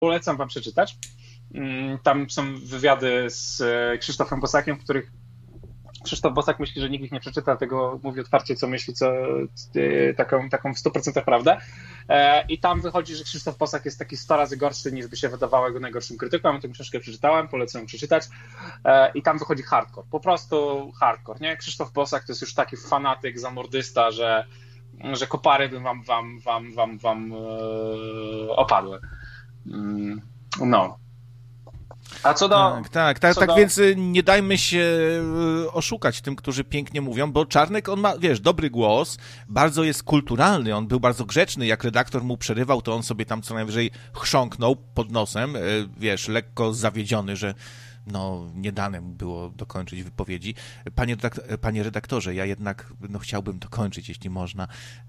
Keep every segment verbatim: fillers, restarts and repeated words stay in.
polecam wam przeczytać. Tam są wywiady z Krzysztofem Bosakiem, w których Krzysztof Bosak myśli, że nikt ich nie przeczyta, tego mówi otwarcie, co myśli, co taką, taką w stu procentach prawdę. I tam wychodzi, że Krzysztof Bosak jest taki sto razy gorszy, niż by się wydawało jego najgorszym krytykom. Ja tę książkę przeczytałem, polecam przeczytać. I tam wychodzi hardcore, po prostu hardcore, nie? Krzysztof Bosak to jest już taki fanatyk, zamordysta, że, że kopary by wam, wam, wam, wam, wam opadły. No. A co do... Tak, tak, tak, tak do... więc nie dajmy się oszukać tym, którzy pięknie mówią, bo Czarnek, on ma, wiesz, dobry głos, bardzo jest kulturalny, on był bardzo grzeczny, jak redaktor mu przerywał, to on sobie tam co najwyżej chrząknął pod nosem, wiesz, lekko zawiedziony, że no, nie dane mu było dokończyć wypowiedzi. Panie, redaktor, panie redaktorze, ja jednak no, chciałbym dokończyć, jeśli można.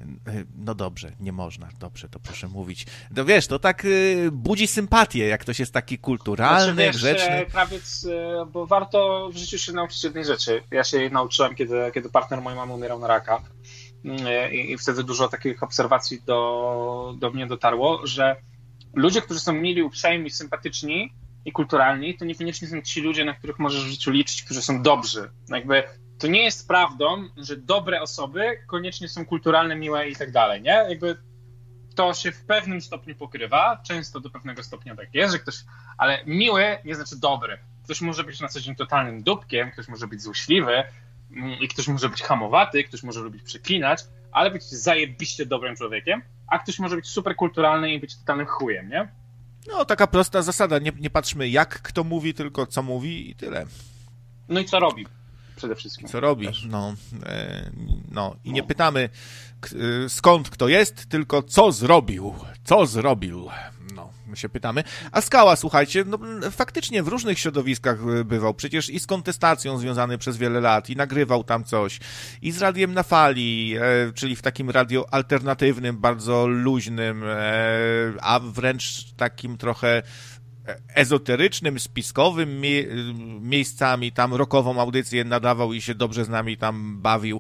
No dobrze, nie można. Dobrze, to proszę mówić. No wiesz, to tak y, budzi sympatię, jak ktoś jest taki kulturalny, znaczy, wiesz, grzeczny. Krawiec, bo warto w życiu się nauczyć jednej rzeczy. Ja się jej nauczyłem, kiedy, kiedy partner mojej mamy umierał na raka. I, i wtedy dużo takich obserwacji do, do mnie dotarło, że ludzie, którzy są mili, uprzejmi, sympatyczni i kulturalni, to niekoniecznie są ci ludzie, na których możesz w życiu liczyć, którzy są dobrzy. Jakby to nie jest prawdą, że dobre osoby koniecznie są kulturalne, miłe i tak dalej, nie? Jakby to się w pewnym stopniu pokrywa, często do pewnego stopnia tak jest, że ktoś, ale miły nie znaczy dobry. Ktoś może być na co dzień totalnym dupkiem, ktoś może być złośliwy i ktoś może być hamowaty, ktoś może lubić przeklinać, ale być zajebiście dobrym człowiekiem, a ktoś może być super kulturalny i być totalnym chujem, nie? No, taka prosta zasada. Nie, nie patrzmy, jak kto mówi, tylko co mówi i tyle. No i co robi przede wszystkim. Co robi, no, e, no. I nie pytamy k, skąd kto jest, tylko co zrobił. Co zrobił. No, my się pytamy. A Skała, słuchajcie, no faktycznie w różnych środowiskach bywał. Przecież i z kontestacją związany przez wiele lat i nagrywał tam coś. I z Radiem na Fali, e, czyli w takim radio alternatywnym, bardzo luźnym, e, a wręcz takim trochę ezoterycznym, spiskowym mie- miejscami, tam rockową audycję nadawał i się dobrze z nami tam bawił.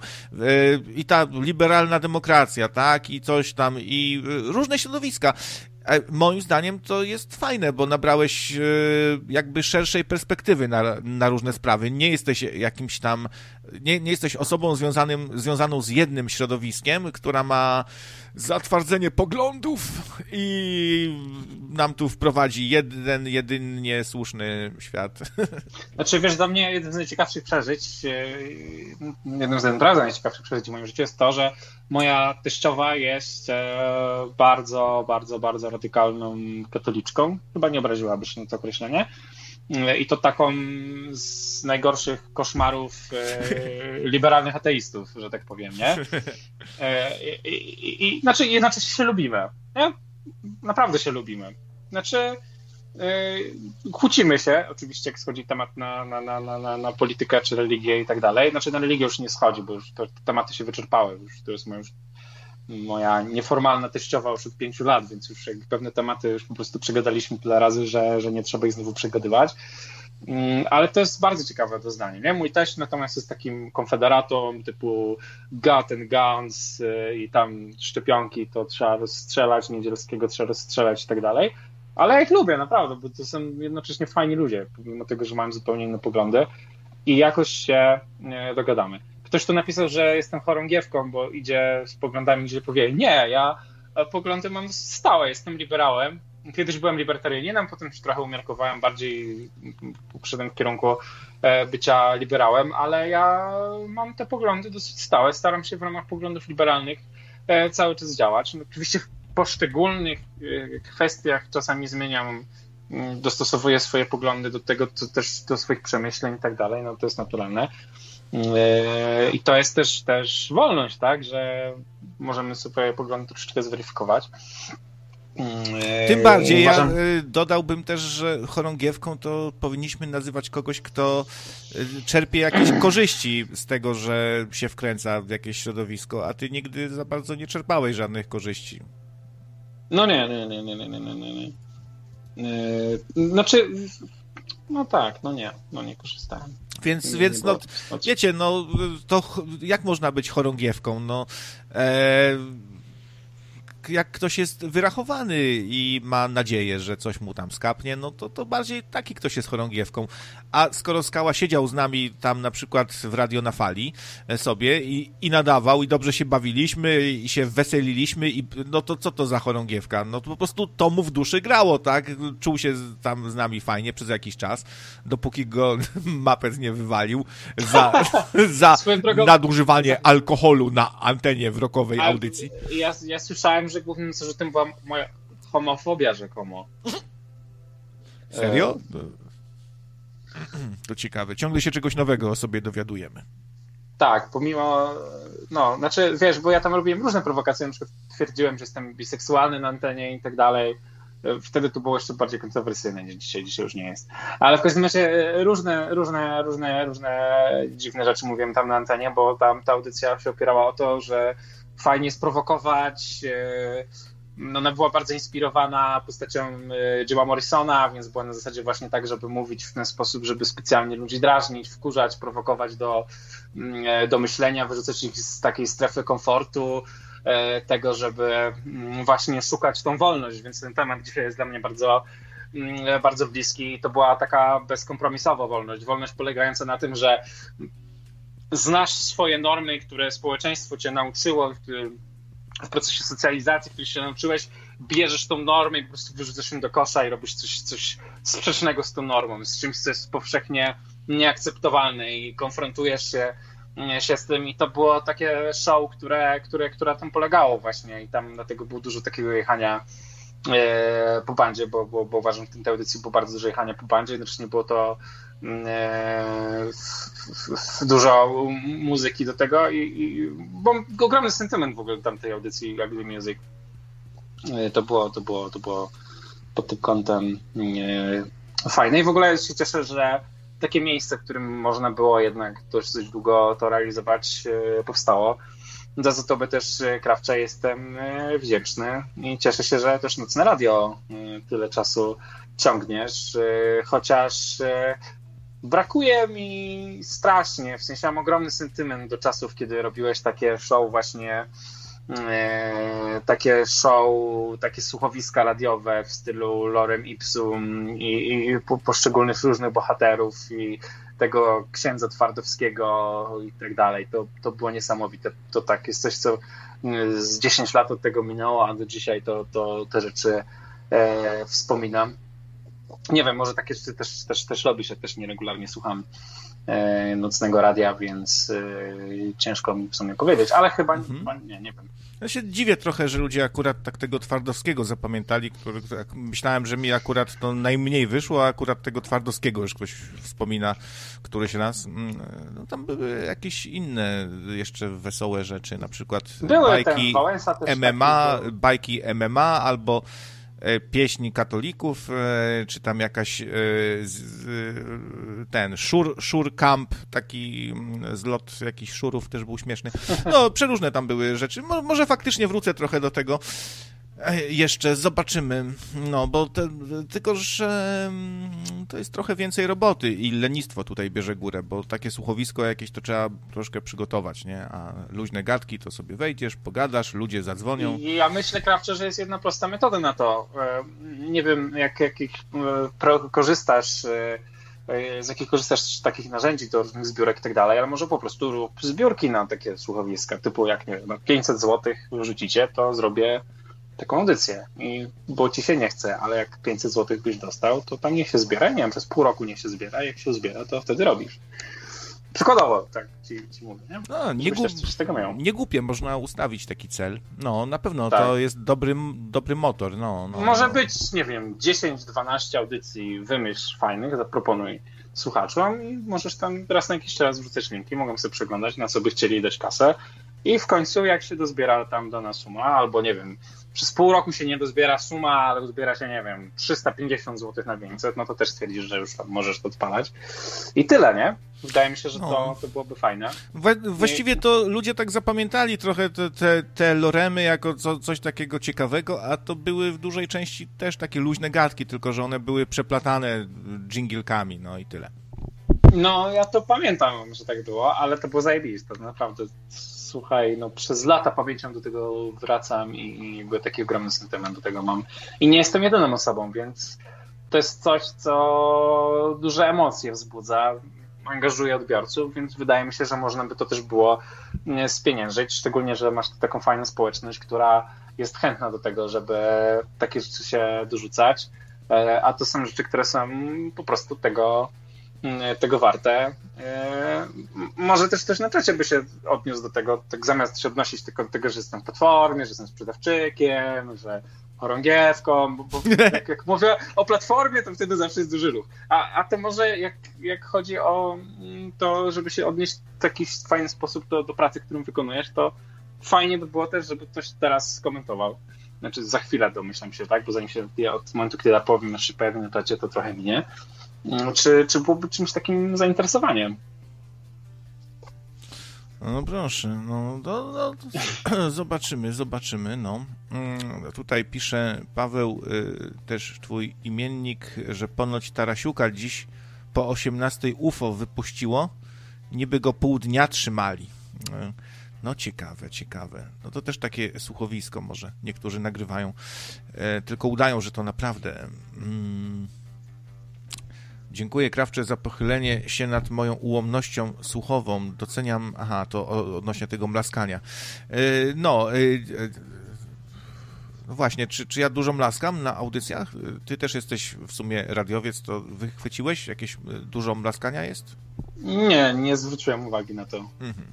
I ta liberalna demokracja, tak, i coś tam, i różne środowiska. Moim zdaniem to jest fajne, bo nabrałeś jakby szerszej perspektywy na, na różne sprawy. Nie jesteś jakimś tam, nie, nie jesteś osobą związanym, związaną z jednym środowiskiem, która ma zatwardzenie poglądów i nam tu wprowadzi jeden, jedynie słuszny świat. Znaczy, wiesz, dla mnie jednym z najciekawszych przeżyć, jednym z najciekawszych przeżyć w moim życiu jest to, że moja teściowa jest bardzo, bardzo, bardzo radykalną katoliczką. Chyba nie obraziłaby się na to określenie. I to taką z najgorszych koszmarów liberalnych ateistów, że tak powiem, nie? I, i, i, znaczy, jednocześnie się lubimy, nie? Naprawdę się lubimy. Znaczy, yy, kłócimy się, oczywiście, jak schodzi temat na, na, na, na, na politykę czy religię i tak dalej. Znaczy, na religię już nie schodzi, bo już te, te tematy się wyczerpały. Już, to jest moja, już, moja nieformalna teściowa już od pięciu lat, więc już jakby pewne tematy już po prostu przegadaliśmy tyle razy, że, że nie trzeba ich znowu przegadywać. Ale to jest bardzo ciekawe doznanie, nie? Mój teść natomiast jest takim konfederatą typu gut and guns i tam szczepionki to trzeba rozstrzelać, Niedzielskiego trzeba rozstrzelać i tak dalej. Ale ja ich lubię, naprawdę, bo to są jednocześnie fajni ludzie, pomimo tego, że mają zupełnie inne poglądy i jakoś się dogadamy. Ktoś tu napisał, że jestem chorągiewką, bo idzie z poglądami, gdzie powie, nie, ja poglądy mam stałe, jestem liberałem. Kiedyś byłem libertarianinem, potem już trochę umiarkowałem, bardziej poszedłem w kierunku bycia liberałem, ale ja mam te poglądy dosyć stałe, staram się w ramach poglądów liberalnych cały czas działać. No, oczywiście w poszczególnych kwestiach czasami zmieniam, dostosowuję swoje poglądy do tego, co też do swoich przemyśleń i tak dalej, no to jest naturalne. I to jest też, też wolność, tak, że możemy swoje poglądy troszeczkę zweryfikować. Tym bardziej Uważam... ja dodałbym też, że chorągiewką to powinniśmy nazywać kogoś, kto czerpie jakieś korzyści z tego, że się wkręca w jakieś środowisko, a ty nigdy za bardzo nie czerpałeś żadnych korzyści. No nie, nie, nie, nie, nie, nie, nie, nie. Znaczy, no tak, no nie, no nie korzystałem. Więc, nie, więc nie no, wiecie, no to jak można być chorągiewką? No, e... jak ktoś jest wyrachowany i ma nadzieję, że coś mu tam skapnie, no to, to bardziej taki ktoś jest chorągiewką. A skoro Skała siedział z nami tam na przykład w Radio na Fali sobie i, i nadawał i dobrze się bawiliśmy i się weseliliśmy i no to co to za chorągiewka? No to po prostu to mu w duszy grało, tak? Czuł się tam z nami fajnie przez jakiś czas, dopóki go Mapec nie wywalił za, za drogą... nadużywanie alkoholu na antenie w rockowej Ale audycji. Ja, ja słyszałem, że głównym zarzutem była moja homofobia rzekomo. Serio? To, to ciekawe. Ciągle się czegoś nowego o sobie dowiadujemy. Tak, pomimo, no, znaczy, wiesz, bo ja tam robiłem różne prowokacje, na przykład twierdziłem, że jestem biseksualny na antenie i tak dalej. Wtedy to było jeszcze bardziej kontrowersyjne niż dzisiaj, dzisiaj już nie jest. Ale w każdym razie różne, różne, różne, różne dziwne rzeczy mówiłem tam na antenie, bo tam ta audycja się opierała o to, że fajnie sprowokować. No, ona była bardzo inspirowana postacią Jima Morrisona, więc była na zasadzie właśnie tak, żeby mówić w ten sposób, żeby specjalnie ludzi drażnić, wkurzać, prowokować do, do myślenia, wyrzucać ich z takiej strefy komfortu, tego, żeby właśnie szukać tą wolność, więc ten temat dzisiaj jest dla mnie bardzo, bardzo bliski. To była taka bezkompromisowa wolność. Wolność polegająca na tym, że znasz swoje normy, które społeczeństwo cię nauczyło w procesie socjalizacji, który się nauczyłeś, bierzesz tą normę i po prostu wyrzucasz ją do kosza i robisz coś, coś sprzecznego z tą normą, z czymś, co jest powszechnie nieakceptowalne i konfrontujesz się się z tym i to było takie show, które, które, które tam polegało właśnie i tam dlatego było dużo takiego jechania e, po bandzie, bo, bo, bo uważam, że w tej audycji było bardzo dużo jechania po bandzie, jednocześnie było to e, f, f, dużo muzyki do tego i, i bo ogromny sentyment w ogóle tamtej audycji Ugly Music. E, to było, to było, to było pod tym kątem e, fajne i w ogóle się cieszę, że takie miejsce, w którym można było jednak dość długo to realizować, powstało. Za to też Krawcze jestem wdzięczny i cieszę się, że też Nocne Radio tyle czasu ciągniesz, chociaż brakuje mi strasznie, w sensie mam ogromny sentyment do czasów, kiedy robiłeś takie show właśnie, takie show, takie słuchowiska radiowe w stylu Lorem Ipsum i, i poszczególnych różnych bohaterów i tego księdza Twardowskiego i tak dalej. To, to było niesamowite. To tak jest coś, co z dziesięć lat od tego minęło, a do dzisiaj to, to te rzeczy e, wspominam. Nie wiem, może takie rzeczy też, też, też robisz, ja też nieregularnie słucham e, Nocnego Radia, więc e, ciężko mi w sumie powiedzieć, ale chyba, mhm. chyba nie, nie wiem. Ja się dziwię trochę, że ludzie akurat tak tego Twardowskiego zapamiętali, który, myślałem, że mi akurat to najmniej wyszło, a akurat tego Twardowskiego już ktoś wspomina któryś raz. No, tam były jakieś inne jeszcze wesołe rzeczy, na przykład były bajki ten, M M A, bajki M M A albo pieśni katolików, czy tam jakaś ten szur, szur camp, taki zlot jakichś szurów też był śmieszny. No, przeróżne tam były rzeczy. Może faktycznie wrócę trochę do tego jeszcze, zobaczymy. No, bo te, tylko, że to jest trochę więcej roboty i lenistwo tutaj bierze górę, bo takie słuchowisko jakieś to trzeba troszkę przygotować, nie? A luźne gadki to sobie wejdziesz, pogadasz, ludzie zadzwonią. Ja myślę, Krawcze, że jest jedna prosta metoda na to. Nie wiem, jak, jakich korzystasz, z jakich korzystasz z takich narzędzi do różnych zbiórek i tak dalej, ale może po prostu rób zbiórki na takie słuchowiska, typu jak nie wiem, pięćset złotych wrzucicie, to zrobię taką audycję. I bo ci się nie chce, ale jak pięćset złotych byś dostał, to tam niech się zbiera. Nie wiem, przez pół roku niech się zbiera. Jak się zbiera, to wtedy robisz. Przykładowo, tak ci, ci mówię. Nie, no, nie, głup... coś z tego miał. nie głupie, można ustawić taki cel. No, na pewno tak. To jest dobry, dobry motor. No, no, Może no. być, nie wiem, dziesięć dwanaście audycji, wymyśl fajnych, zaproponuj słuchaczom i możesz tam raz na jakiś czas wrzucać linki, mogą sobie przeglądać, na co by chcieli dać kasę i w końcu jak się dozbiera tam dana suma, albo nie wiem, przez pół roku się nie dozbiera suma, ale dozbiera się, nie wiem, trzysta pięćdziesiąt złotych na pięćset, no to też stwierdzisz, że już tam możesz to odpalać. I tyle, nie? Wydaje mi się, że to, no. to byłoby fajne. Właściwie to ludzie tak zapamiętali trochę te, te, te loremy jako co, coś takiego ciekawego, a to były w dużej części też takie luźne gadki, tylko że one były przeplatane dżingielkami, no i tyle. No, ja to pamiętam, że tak było, ale to było zajebiste, to naprawdę słuchaj, no przez lata pamięcią do tego wracam i jakby taki ogromny sentyment do tego mam. I nie jestem jedyną osobą, więc to jest coś, co duże emocje wzbudza, angażuje odbiorców, więc wydaje mi się, że można by to też było spieniężyć, szczególnie, że masz taką fajną społeczność, która jest chętna do tego, żeby takie rzeczy się dorzucać, a to są rzeczy, które są po prostu tego, tego warte. Może też ktoś na czacie by się odniósł do tego, tak zamiast się odnosić tylko do tego, że jestem w platformie, że jestem sprzedawczykiem, że chorągiewką, bo, bo jak, jak mówię o platformie, to wtedy zawsze jest duży ruch. A, a to może jak, jak chodzi o to, żeby się odnieść w taki fajny sposób do, do pracy, którą wykonujesz, to fajnie by było też, żeby ktoś teraz skomentował. Znaczy za chwilę domyślam się, tak? Bo zanim się ja od momentu, kiedy ja powiem, że się pojawi na czacie, to trochę minie. Czy, czy byłoby czymś takim zainteresowaniem? No proszę, no, no, no to zobaczymy, zobaczymy, no. Tutaj pisze Paweł, też twój imiennik, że ponoć Tarasiuka dziś po osiemnastej U F O wypuściło, niby go pół dnia trzymali. No ciekawe, ciekawe. No to też takie słuchowisko może niektórzy nagrywają, tylko udają, że to naprawdę... Mm, Dziękuję, Krawcze, za pochylenie się nad moją ułomnością słuchową. Doceniam... Aha, to odnośnie tego mlaskania. No, no właśnie, czy, czy ja dużo mlaskam na audycjach? Ty też jesteś w sumie radiowiec, to wychwyciłeś? Jakieś dużo mlaskania jest? Nie, nie zwróciłem uwagi na to. Mhm.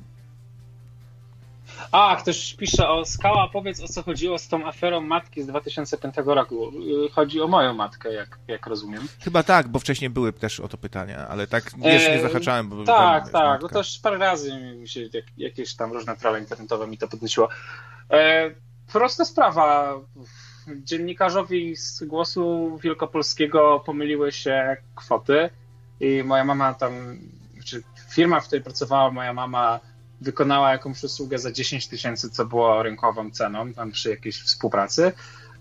A, ktoś pisze o Skała, powiedz, o co chodziło z tą aferą matki z dwa tysiące piątego roku. Chodzi o moją matkę, jak, jak rozumiem. Chyba tak, bo wcześniej były też o to pytania, ale tak wiesz, nie zahaczałem. Bo tak, tam, tak, no to już parę razy mi się jak, jakieś tam różne trolle internetowe mi to podnosiło. E, prosta sprawa. Dziennikarzowi z Głosu Wielkopolskiego pomyliły się kwoty i moja mama tam, czy firma, w której pracowała moja mama, wykonała jakąś usługę za dziesięć tysięcy, co było rynkową ceną tam przy jakiejś współpracy,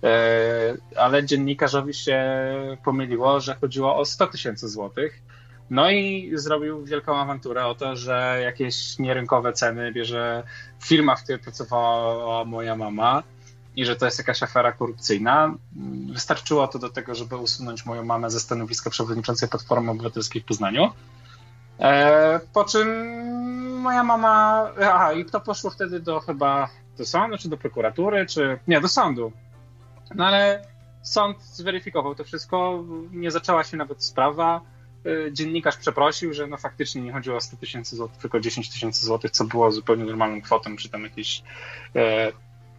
ale dziennikarzowi się pomyliło, że chodziło o sto tysięcy złotych. No i zrobił wielką awanturę o to, że jakieś nierynkowe ceny bierze firma, w której pracowała moja mama i że to jest jakaś afera korupcyjna. Wystarczyło to do tego, żeby usunąć moją mamę ze stanowiska przewodniczącej Platformy Obywatelskiej w Poznaniu. Po czym moja mama... Aha, i to poszło wtedy do chyba do sądu, czy do prokuratury, czy... Nie, do sądu. No ale sąd zweryfikował to wszystko, nie zaczęła się nawet sprawa. Dziennikarz przeprosił, że no faktycznie nie chodziło o sto tysięcy złotych, tylko dziesięć tysięcy złotych, co było zupełnie normalną kwotą przy tam jakiejś... E,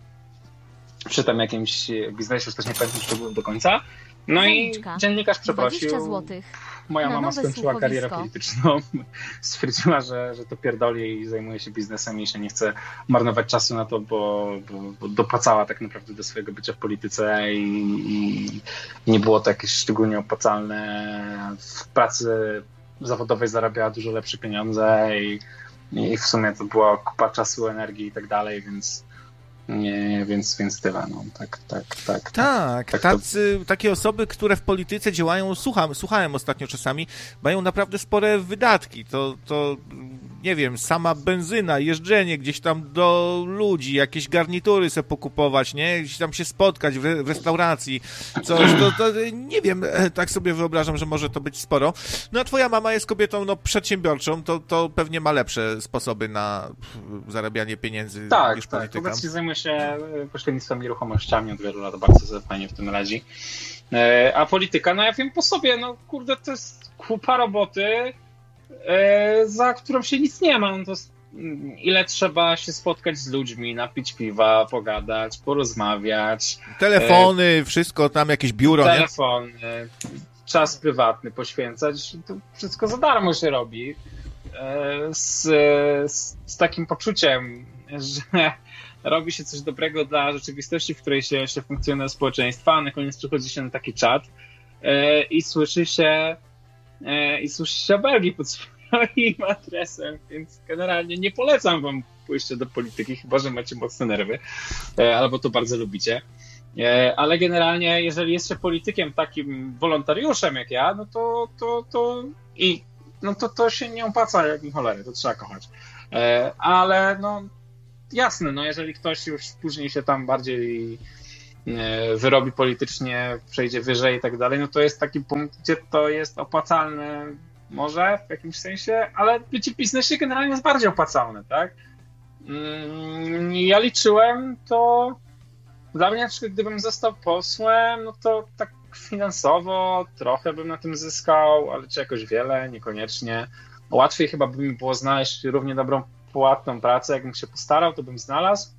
przy tam jakimś biznesie, już też nie pamiętam, czy to było do końca. No Zaliczka. I dziennikarz przeprosił. Moja mama skończyła słuchowisko. Karierę polityczną. Stwierdziła, że, że to pierdoli i zajmuje się biznesem i się nie chce marnować czasu na to, bo, bo, bo dopłacała tak naprawdę do swojego bycia w polityce i, i nie było to jakieś szczególnie opłacalne. W pracy zawodowej zarabiała dużo lepsze pieniądze i, i w sumie to była kupa czasu, energii i tak dalej, więc Nie, więc, więc tyle, no. Tak, tak, tak. Tak, tak tacy, to... takie osoby, które w polityce działają, słucham, słuchałem ostatnio czasami, mają naprawdę spore wydatki. To, to, nie wiem, sama benzyna, jeżdżenie gdzieś tam do ludzi, jakieś garnitury sobie pokupować, nie? Gdzieś tam się spotkać w, re, w restauracji, coś, to, to nie wiem, tak sobie wyobrażam, że może to być sporo. No a twoja mama jest kobietą, no, przedsiębiorczą, to, to pewnie ma lepsze sposoby na zarabianie pieniędzy tak, niż tak. polityka. Obecnie zajmuje się pośrednictwem nieruchomościami od wielu lat, bardzo sobie fajnie w tym radzi. A polityka, no ja wiem po sobie, no kurde, to jest kupa roboty, za którą się nic nie ma. No to jest, ile trzeba się spotkać z ludźmi, napić piwa, pogadać, porozmawiać. Telefony, wszystko tam, jakieś biuro, Telefony, nie? Czas prywatny poświęcać, to wszystko za darmo się robi. Z, z, z takim poczuciem, że robi się coś dobrego dla rzeczywistości, w której się, się funkcjonuje społeczeństwa, a na koniec przychodzi się na taki czat e, i słyszy się e, i słyszy się obelgi pod swoim adresem, więc generalnie nie polecam wam pójścia do polityki, chyba że macie mocne nerwy, e, albo to bardzo lubicie. E, ale generalnie, jeżeli jest się politykiem takim wolontariuszem jak ja, no to, to, to i no to, to się nie opłaca jak cholery, to trzeba kochać. E, ale no jasne, no jeżeli ktoś już później się tam bardziej wyrobi politycznie, przejdzie wyżej i tak dalej, no to jest taki punkt, gdzie to jest opłacalne może w jakimś sensie, ale bycie w biznesie generalnie jest bardziej opłacalne, tak? Ja liczyłem, to dla mnie na przykład gdybym został posłem, no to tak finansowo trochę bym na tym zyskał, ale czy jakoś wiele? Niekoniecznie. Łatwiej chyba by mi było znaleźć równie dobrą płatną pracę, jakbym się postarał, to bym znalazł.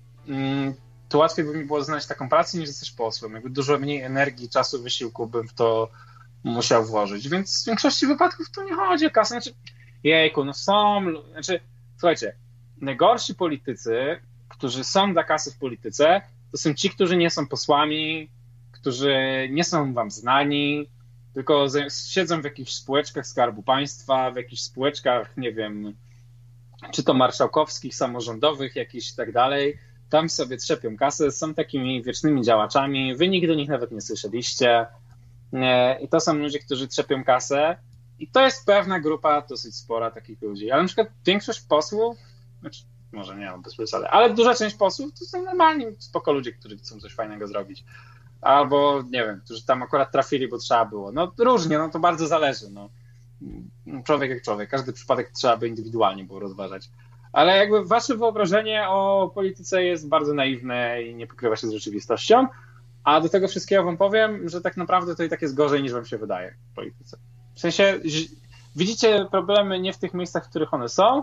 To łatwiej by mi było znaleźć taką pracę, niż jesteś posłem. Jakby dużo mniej energii, czasu, wysiłku bym w to musiał włożyć. Więc w większości wypadków to nie chodzi o kasę. Znaczy, jejku, no są... Znaczy, słuchajcie, najgorsi politycy, którzy są dla kasy w polityce, to są ci, którzy nie są posłami, którzy nie są wam znani, tylko siedzą w jakichś spółeczkach Skarbu Państwa, w jakichś spółeczkach, nie wiem, czy to marszałkowskich, samorządowych, jakichś i tak dalej. Tam sobie trzepią kasę, są takimi wiecznymi działaczami, wy nigdy do nich nawet nie słyszeliście. I to są ludzie, którzy trzepią kasę. I to jest pewna grupa dosyć spora takich ludzi. Ale na przykład większość posłów, znaczy, może nie, bez przesady, ale duża część posłów to są normalni, spoko ludzie, którzy chcą coś fajnego zrobić. Albo, nie wiem, którzy tam akurat trafili, bo trzeba było. No różnie, no to bardzo zależy. No. Człowiek jak człowiek, każdy przypadek trzeba by indywidualnie było rozważać. Ale jakby wasze wyobrażenie o polityce jest bardzo naiwne i nie pokrywa się z rzeczywistością, a do tego wszystkiego wam powiem, że tak naprawdę to i tak jest gorzej, niż wam się wydaje w polityce. W sensie widzicie problemy nie w tych miejscach, w których one są,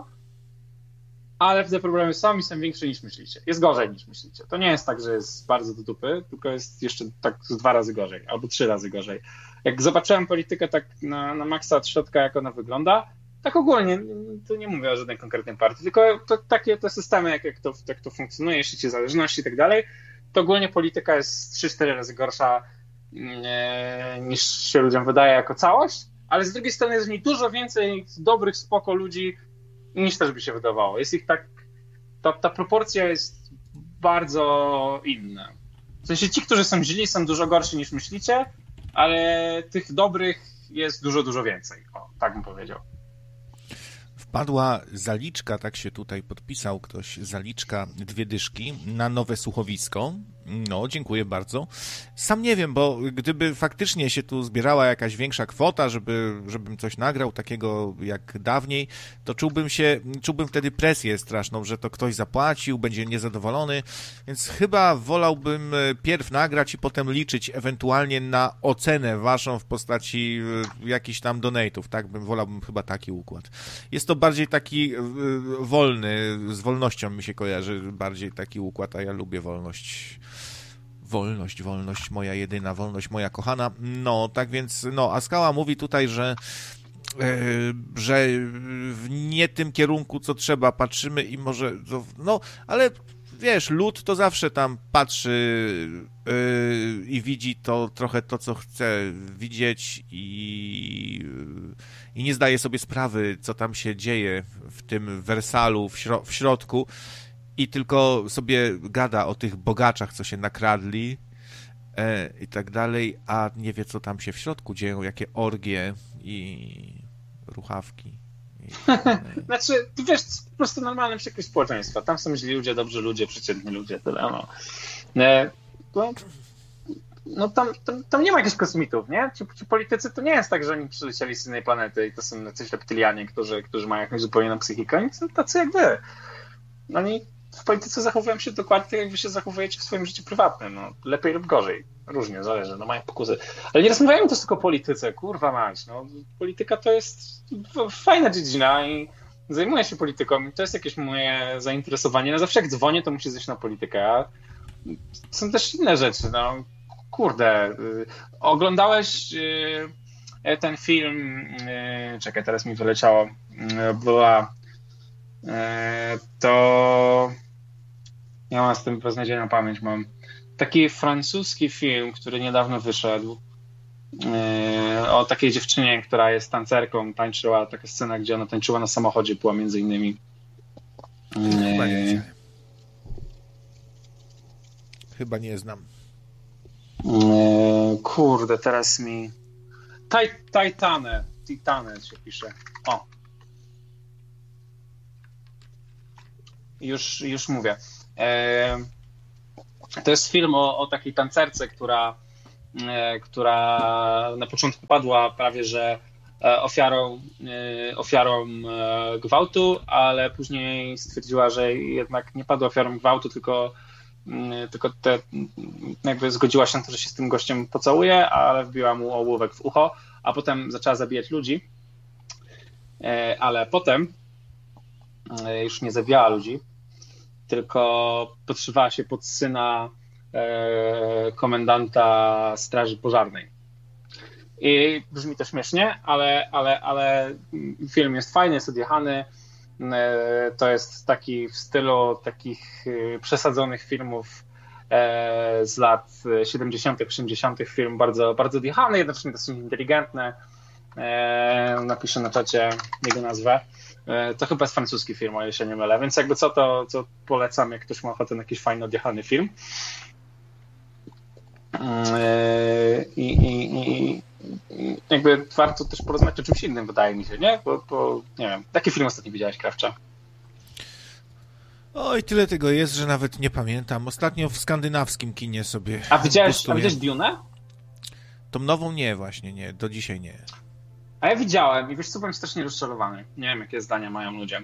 ale te problemy są i są większe niż myślicie. Jest gorzej niż myślicie. To nie jest tak, że jest bardzo do dupy, tylko jest jeszcze tak dwa razy gorzej, albo trzy razy gorzej. Jak zobaczyłem politykę tak na, na maksa od środka, jak ona wygląda, tak ogólnie, tu nie mówię o żadnej konkretnej partii, tylko to, takie te systemy, jak, jak, to, jak to funkcjonuje, sieci zależności i tak dalej, to ogólnie polityka jest trzy cztery razy gorsza nie, niż się ludziom wydaje jako całość, ale z drugiej strony jest w niej dużo więcej dobrych, spoko ludzi, niż też by się wydawało. Jest ich tak, ta, ta proporcja jest bardzo inna. W sensie ci, którzy są źli, są dużo gorsi niż myślicie, ale tych dobrych jest dużo, dużo więcej. O, tak bym powiedział. Wpadła zaliczka, tak się tutaj podpisał ktoś, zaliczka dwie dyszki na nowe słuchowisko. No, dziękuję bardzo. Sam nie wiem, bo gdyby faktycznie się tu zbierała jakaś większa kwota, żeby, żebym coś nagrał takiego jak dawniej, to czułbym się, czułbym wtedy presję straszną, że to ktoś zapłacił, będzie niezadowolony, więc chyba wolałbym pierw nagrać i potem liczyć ewentualnie na ocenę waszą w postaci jakichś tam donate'ów, tak? Bym wolałbym chyba taki układ. Jest to bardziej taki wolny, z wolnością mi się kojarzy bardziej taki układ, a ja lubię wolność. Wolność, wolność, moja jedyna, wolność, moja kochana. No, tak więc, no, a Skała mówi tutaj, że yy, że w nie tym kierunku, co trzeba, patrzymy i może, no, ale wiesz, lud to zawsze tam patrzy yy, i widzi to trochę to, co chce widzieć i, yy, i nie zdaje sobie sprawy, co tam się dzieje w tym Wersalu, w, śro- w środku. I tylko sobie gada o tych bogaczach, co się nakradli e, i tak dalej, a nie wie, co tam się w środku dzieją, jakie orgie i ruchawki. I znaczy, ty wiesz, to jest po prostu normalny przekrój społeczeństwa. Tam są źli ludzie, dobrzy ludzie, przeciętni ludzie, tyle, no. E, no, no tam, tam, tam nie ma jakichś kosmitów, nie? Ci, ci politycy to nie jest tak, że oni przylecieli z innej planety i to są jacyś reptylianie, którzy, którzy mają jakąś zupełnie inną psychikę. Oni są tacy jak wy. Oni w polityce zachowują się dokładnie tak, jak wy się zachowujecie w swoim życiu prywatnym. No, lepiej lub gorzej. Różnie, zależy, no mają pokusy. Ale nie rozmawiajmy też tylko o polityce, kurwa mać. No, polityka to jest fajna dziedzina i zajmuję się polityką. To jest jakieś moje zainteresowanie. No zawsze jak dzwonię, to muszę zejść na politykę. A są też inne rzeczy, no. Kurde. Yy, oglądałeś yy, ten film, yy, czekaj, teraz mi wyleciało. Yy, była to ja mam z tym beznadziejną pamięć mam. Taki francuski film, który niedawno wyszedł o takiej dziewczynie, która jest tancerką, tańczyła, taka scena, gdzie ona tańczyła na samochodzie, była między innymi. Chyba nie, Chyba nie znam. Kurde, teraz mi Titane Titane się pisze. O. już, już mówię. To jest film o, o takiej tancerce, która, która na początku padła prawie że ofiarą, ofiarą gwałtu, ale później stwierdziła, że jednak nie padła ofiarą gwałtu, tylko, tylko te, jakby zgodziła się na to, że się z tym gościem pocałuje, ale wbiła mu ołówek w ucho, a potem zaczęła zabijać ludzi. Ale potem już nie zabijała ludzi, tylko podszywała się pod syna komendanta straży pożarnej. I brzmi to śmiesznie, ale, ale, ale film jest fajny, jest odjechany. To jest taki w stylu takich przesadzonych filmów z lat siedemdziesiątych, osiemdziesiątych. Film bardzo, bardzo odjechany, jednocześnie dosyć inteligentny. Napiszę na czacie jego nazwę. To chyba jest francuski film, o ile się nie mylę, więc jakby co, to, to polecam, jak ktoś ma ochotę na jakiś fajny, odjechany film. I, i, i jakby warto też porozmawiać o czymś innym, wydaje mi się, nie? Bo, bo nie wiem, jaki film ostatnio widziałeś, Krawcze? Oj, tyle tego jest, że nawet nie pamiętam. Ostatnio w skandynawskim kinie sobie A widziałeś, a widziałeś Dune? Tą nową nie, właśnie nie, do dzisiaj nie. A ja widziałem i wiesz co, byłem strasznie rozczarowany. Nie wiem, jakie zdania mają ludzie.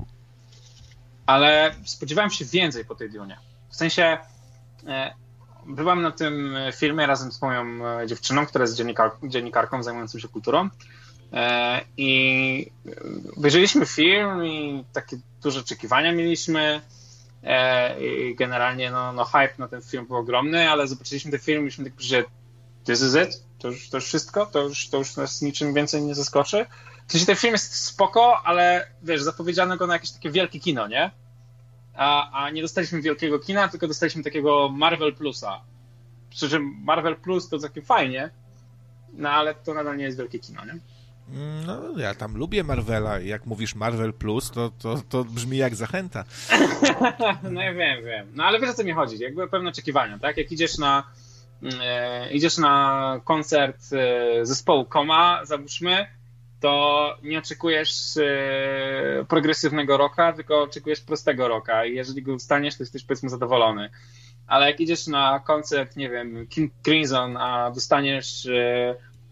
Ale spodziewałem się więcej po tej Dune. W sensie e, byłem na tym filmie razem z moją dziewczyną, która jest dziennikar, dziennikarką zajmującą się kulturą. E, I obejrzeliśmy film i takie duże oczekiwania mieliśmy. E, I generalnie no, no hype na ten film był ogromny, ale zobaczyliśmy ten film i mieliśmy tak, że this is it? To już, to już wszystko? To już, to już nas niczym więcej nie zaskoczy? W sensie ten film jest spoko, ale wiesz, zapowiedziano go na jakieś takie wielkie kino, nie? A, a nie dostaliśmy wielkiego kina, tylko dostaliśmy takiego Marvel Plusa. Przy czym Marvel Plus to całkiem fajnie, no ale to nadal nie jest wielkie kino, nie? No, ja tam lubię Marvela i jak mówisz Marvel Plus, to, to, to brzmi jak zachęta. No ja wiem, wiem. No ale wiesz, o co mi chodzi? Jakby pewne oczekiwania, tak? Jak idziesz na e, idziesz na koncert e, zespołu Koma, załóżmy, to nie oczekujesz e, progresywnego rocka, tylko oczekujesz prostego rocka i jeżeli go dostaniesz, to jesteś powiedzmy zadowolony. Ale jak idziesz na koncert, nie wiem, King Crimson, a dostaniesz e,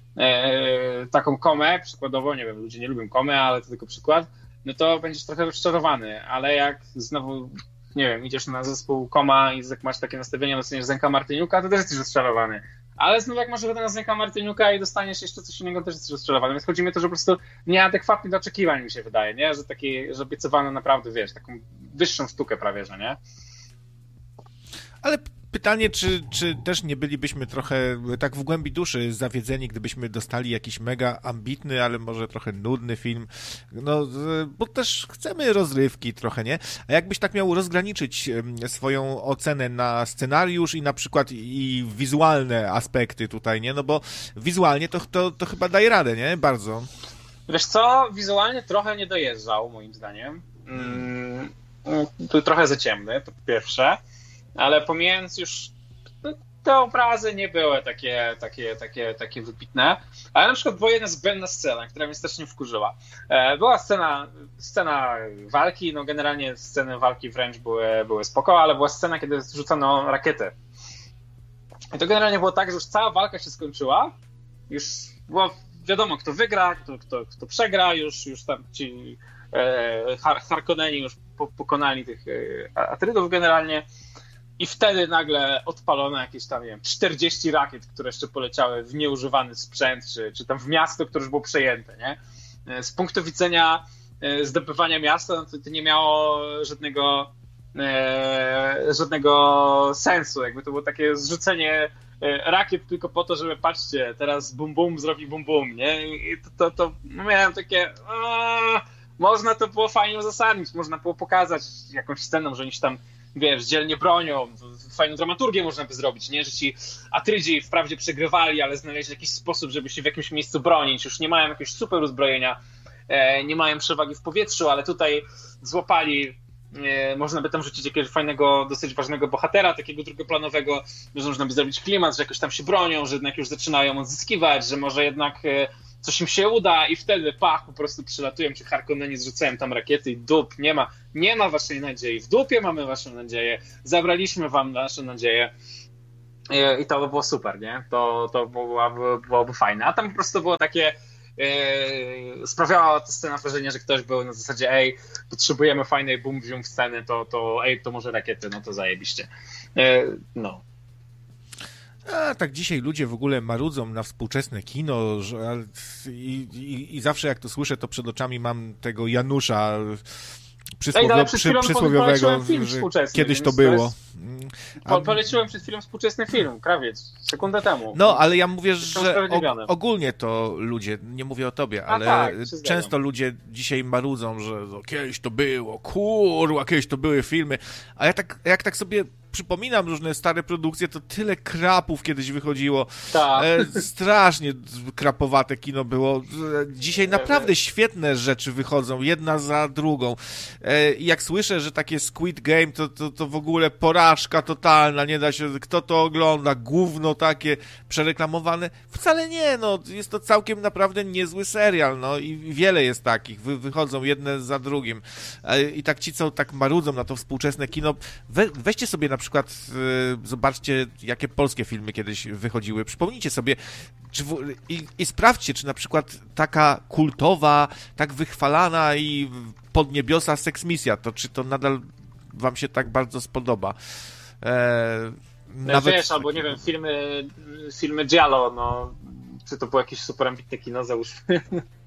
e, taką Komę, przykładowo, nie wiem, ludzie nie lubią Komy, ale to tylko przykład, no to będziesz trochę rozczarowany, ale jak znowu, nie wiem, idziesz na zespół Koma i jak masz takie nastawienie, dostaniesz Zenka Martyniuka, to też jesteś rozczarowany. Ale znowu jak masz ochotę na Zenka Martyniuka i dostaniesz jeszcze coś innego, też jesteś rozczarowany. Więc chodzi mi o to, że po prostu nieadekwatnie do oczekiwań mi się wydaje, nie? Że taki, że obiecywano naprawdę, wiesz, taką wyższą sztukę prawie, że nie? Ale pytanie, czy, czy też nie bylibyśmy trochę tak w głębi duszy zawiedzeni, gdybyśmy dostali jakiś mega ambitny, ale może trochę nudny film, no, bo też chcemy rozrywki trochę, nie? A jakbyś tak miał rozgraniczyć swoją ocenę na scenariusz i na przykład i wizualne aspekty tutaj, nie? No bo wizualnie to, to, to chyba daje radę, nie? Bardzo. Wiesz co, wizualnie trochę nie dojeżdżał, moim zdaniem. Mm, tu trochę za ciemny, to po pierwsze. Ale pomijając już, no, te obrazy nie były takie, takie, takie, takie wybitne, ale na przykład była jedna zbędna scena, która mnie strasznie wkurzyła. Była scena, scena walki, no generalnie sceny walki wręcz były, były spoko, ale była scena, kiedy rzucano rakiety. I to generalnie było tak, że już cała walka się skończyła, już było wiadomo, kto wygra, kto, kto, kto przegra, już, już tam ci e, Harkonneni już po, pokonali tych e, Atrydów generalnie. I wtedy nagle odpalono jakieś tam, nie wiem, czterdzieści rakiet, które jeszcze poleciały w nieużywany sprzęt, czy, czy tam w miasto, które już było przejęte, nie? Z punktu widzenia zdobywania miasta, no to, to nie miało żadnego, e, żadnego sensu. Jakby to było takie zrzucenie rakiet tylko po to, żeby patrzcie, teraz bum bum zrobi bum bum, nie? I to, to, to no miałem takie... A, można to było fajnie uzasadnić, można było pokazać jakąś sceną, że oni się tam, wiesz, dzielnie bronią, fajną dramaturgię można by zrobić, nie? Że ci Atrydzi wprawdzie przegrywali, ale znaleźli jakiś sposób, żeby się w jakimś miejscu bronić. Już nie mają jakiegoś super uzbrojenia, e, nie mają przewagi w powietrzu, ale tutaj złapali, e, można by tam rzucić jakiegoś fajnego, dosyć ważnego bohatera, takiego drugoplanowego, że można by zrobić klimat, że jakoś tam się bronią, że jednak już zaczynają odzyskiwać, że może jednak e, coś im się uda i wtedy pach, po prostu przylatują ci Harkonneni, zrzucają tam rakiety i dup, nie ma, nie ma waszej nadziei, w dupie mamy waszą nadzieję, zabraliśmy wam naszą nadzieję. I, i to by było super, nie? To, to byłoby, byłoby fajne. A tam po prostu było takie, Yy, sprawiała ta scena wrażenie, że ktoś był na zasadzie ej, potrzebujemy fajnej boom w sceny, to, to ej, to może rakiety, no to zajebiście. Yy, no. A tak dzisiaj ludzie w ogóle marudzą na współczesne kino że, i, i, i zawsze jak to słyszę, to przed oczami mam tego Janusza przysłowio, Ej, przy, przysłowiowego, że kiedyś to było. A... Poleciłem przed chwilą współczesny film, Krawiec, sekundę temu. No, ale ja mówię, że og- ogólnie to ludzie, nie mówię o tobie, ale tak, często ludzie dzisiaj marudzą, że no, kiedyś to było, kurwa, kiedyś to były filmy, a ja tak, jak tak sobie przypominam różne stare produkcje, to tyle krapów kiedyś wychodziło. Tak. E, strasznie krapowate kino było. Dzisiaj naprawdę świetne rzeczy wychodzą, jedna za drugą. E, jak słyszę, że takie Squid Game, to, to, to w ogóle porażka totalna, nie da się, kto to ogląda, gówno takie przereklamowane. Wcale nie, no, jest to całkiem naprawdę niezły serial, no i wiele jest takich, Wy, wychodzą jedne za drugim. E, I tak ci, co tak marudzą na to współczesne kino, we, weźcie sobie na przykład y, zobaczcie, jakie polskie filmy kiedyś wychodziły. Przypomnijcie sobie czy w, i, i sprawdźcie, czy na przykład taka kultowa, tak wychwalana i pod niebiosa seksmisja, to czy to nadal wam się tak bardzo spodoba. E, nawet... Wiesz, albo nie wiem, filmy filmy Giallo, no czy to było jakieś super ambitne kino, załóżmy.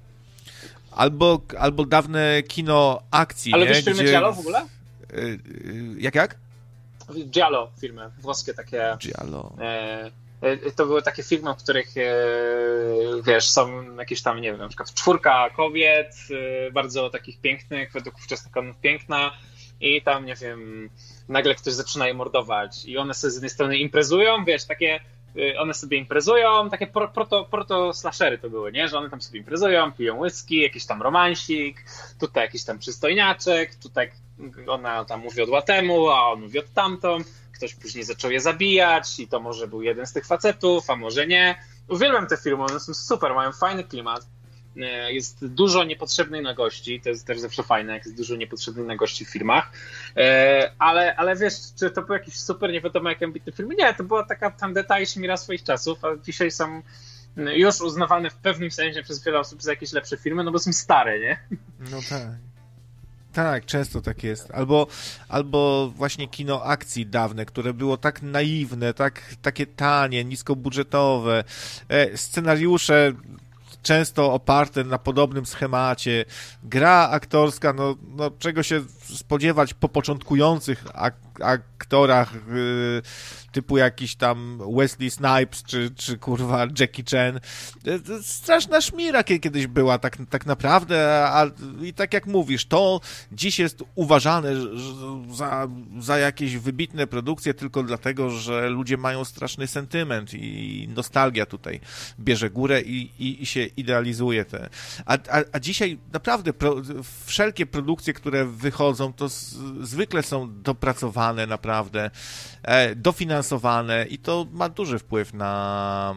Albo, albo dawne kino akcji, ale nie? wiesz filmy Gdzie... Giallo w ogóle? Y, y, jak, jak? Giallo filmy, włoskie takie. Giallo. E, e, to były takie filmy, w których e, wiesz, są jakieś tam, nie wiem, na przykład czwórka kobiet, e, bardzo takich pięknych, według ówczesnych kanonów piękna i tam, nie wiem, nagle ktoś zaczyna je mordować i one sobie z jednej strony imprezują, wiesz, takie one sobie imprezują, takie pro, proto, proto slashery to były, nie? Że one tam sobie imprezują, piją whisky, jakiś tam romansik, tutaj jakiś tam przystojniaczek, tutaj ona tam mówi od łatemu, a on mówi od tamtą, ktoś później zaczął je zabijać i to może był jeden z tych facetów, a może nie. Uwielbiam te filmy, one są super, mają fajny klimat. Jest dużo niepotrzebnej nagości, to jest też zawsze fajne, jak jest dużo niepotrzebnej nagości w filmach, ale, ale wiesz, czy to był jakiś super, nie wiadomo jak ambitny film? Nie, to była taka tandeta i śmira swoich czasów, a dzisiaj są już uznawane w pewnym sensie przez wiele osób za jakieś lepsze filmy, no bo są stare, nie? No tak. Tak, często tak jest. Albo, albo właśnie kino akcji dawne, które było tak naiwne, tak, takie tanie, niskobudżetowe, e, scenariusze często oparte na podobnym schemacie, gra aktorska, no, no czego się spodziewać po początkujących ak- aktorach yy, typu jakiś tam Wesley Snipes, czy, czy kurwa Jackie Chan. Straszna szmira kiedyś była tak, tak naprawdę, a, i tak jak mówisz, to dziś jest uważane za, za jakieś wybitne produkcje tylko dlatego, że ludzie mają straszny sentyment i nostalgia tutaj bierze górę i, i, i się idealizuje te. A, a, a dzisiaj naprawdę pro, wszelkie produkcje, które wychodzą, to z, zwykle są dopracowane naprawdę, e, dofinansowane i to ma duży wpływ na,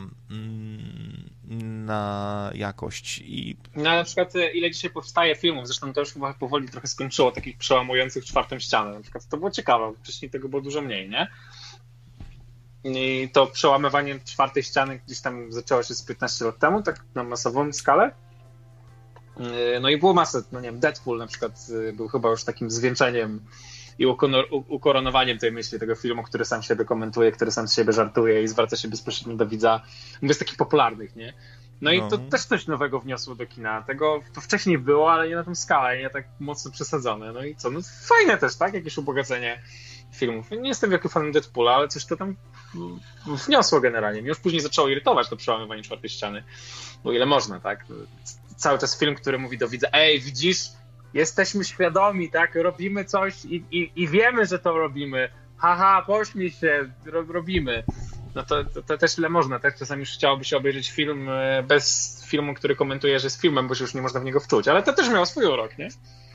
na jakość. I... No, na przykład ile dzisiaj powstaje filmów, zresztą to już chyba powoli trochę skończyło, takich przełamujących czwartą ścianę. Na przykład to było ciekawe, wcześniej tego było dużo mniej, nie? I to przełamywanie czwartej ściany gdzieś tam zaczęło się z piętnaście lat temu, tak na masową skalę. No i było masę, no nie wiem, Deadpool na przykład był chyba już takim zwieńczeniem i ukoronowaniem tej myśli, tego filmu, który sam siebie komentuje, który sam z siebie żartuje i zwraca się bezpośrednio do widza. Mówię z takich popularnych, nie? No i to no. też coś nowego wniosło do kina. Tego to wcześniej było, ale nie na tą skalę, nie tak mocno przesadzone. No i co? No fajne też, tak? Jakieś ubogacenie filmów. Nie jestem wielkim fanem Deadpoola, ale coś to tam wniosło generalnie. Mnie już później zaczęło irytować to przełamywanie czwartej ściany. Bo ile można, tak? Cały czas film, który mówi do widza, ej, widzisz, jesteśmy świadomi, tak? Robimy coś i, i, i wiemy, że to robimy. Haha, pośmiej się, ro, robimy. No to, to, to też ile można, tak? Czasami już chciałoby się obejrzeć film bez filmu, który komentuje, że jest filmem, bo się już nie można w niego wczuć. Ale to też miało swój urok, nie?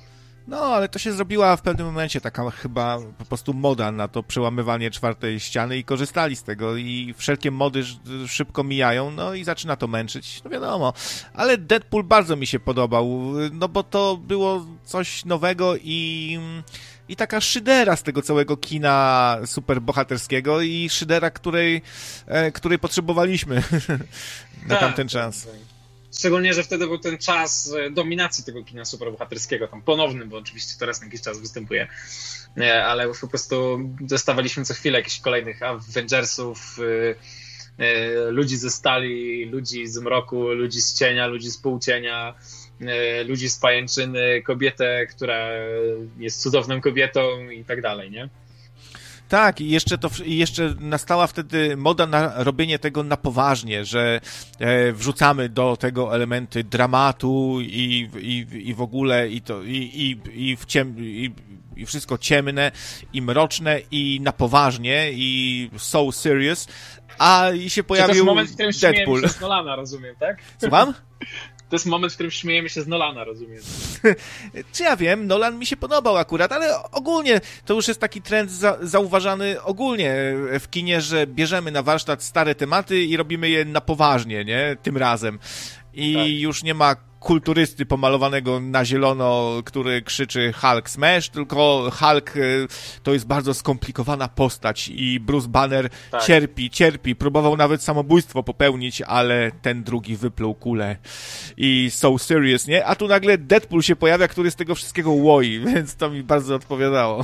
No, ale to się zrobiła w pewnym momencie taka chyba po prostu moda na to przełamywanie czwartej ściany i korzystali z tego i wszelkie mody szybko mijają, no i zaczyna to męczyć, no wiadomo. Ale Deadpool bardzo mi się podobał, no bo to było coś nowego i... I taka szydera z tego całego kina superbohaterskiego i szydera, której, e, której potrzebowaliśmy na tak, tamten czas. Tak. Szczególnie, że wtedy był ten czas dominacji tego kina superbohaterskiego, tam ponownym, bo oczywiście teraz na jakiś czas występuje, nie, ale już po prostu dostawaliśmy co chwilę jakichś kolejnych Avengersów, y, y, ludzi ze stali, ludzi z mroku, ludzi z cienia, ludzi z półcienia, ludzi z pajęczyny, kobietę, która jest cudowną kobietą i tak dalej, nie? Tak, i jeszcze, to, i jeszcze nastała wtedy moda na robienie tego na poważnie, że e, wrzucamy do tego elementy dramatu i, i, i w ogóle i, to, i, i, i, w ciem, i, i wszystko ciemne i mroczne i na poważnie i so serious, a i się pojawił to jest moment, w którym Deadpool. Śmiejemy się z Nolana, rozumiem, tak? Słucham? To jest moment, w którym śmiejemy się z Nolana, rozumiem. Czy ja wiem, Nolan mi się podobał akurat, ale ogólnie to już jest taki trend za, zauważany ogólnie w kinie, że bierzemy na warsztat stare tematy i robimy je na poważnie, nie? Tym razem. I tak. Już nie ma kulturysty pomalowanego na zielono, który krzyczy Hulk smash, tylko Hulk to jest bardzo skomplikowana postać i Bruce Banner tak. cierpi, cierpi, próbował nawet samobójstwo popełnić, ale ten drugi wypluł kulę i so serious, nie? A tu nagle Deadpool się pojawia, który z tego wszystkiego łoi, więc to mi bardzo odpowiadało.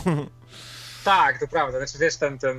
Tak, to prawda, znaczy wiesz, ten, ten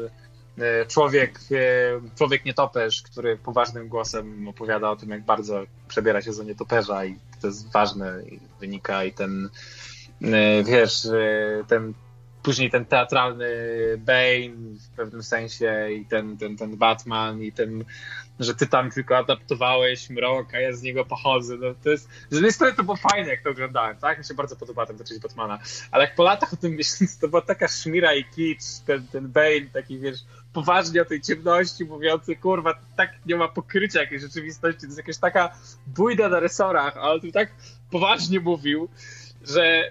człowiek, człowiek nietoperz, który poważnym głosem opowiada o tym, jak bardzo przebiera się za nietoperza i to jest ważne i wynika i ten, wiesz, ten później ten teatralny Bane w pewnym sensie i ten, ten, ten Batman i ten, że ty tam tylko adaptowałeś mrok, a ja z niego pochodzę. No to jest, z jednej strony to było fajne, jak to oglądałem, tak? Mi się bardzo podoba ten część Batmana, ale jak po latach o tym myślę, to była taka szmira i kicz, ten, ten Bane taki, wiesz, poważnie o tej ciemności mówiący, kurwa, tak nie ma pokrycia jakiejś rzeczywistości, to jest jakaś taka bójda na resorach, ale tu tak poważnie mówił, że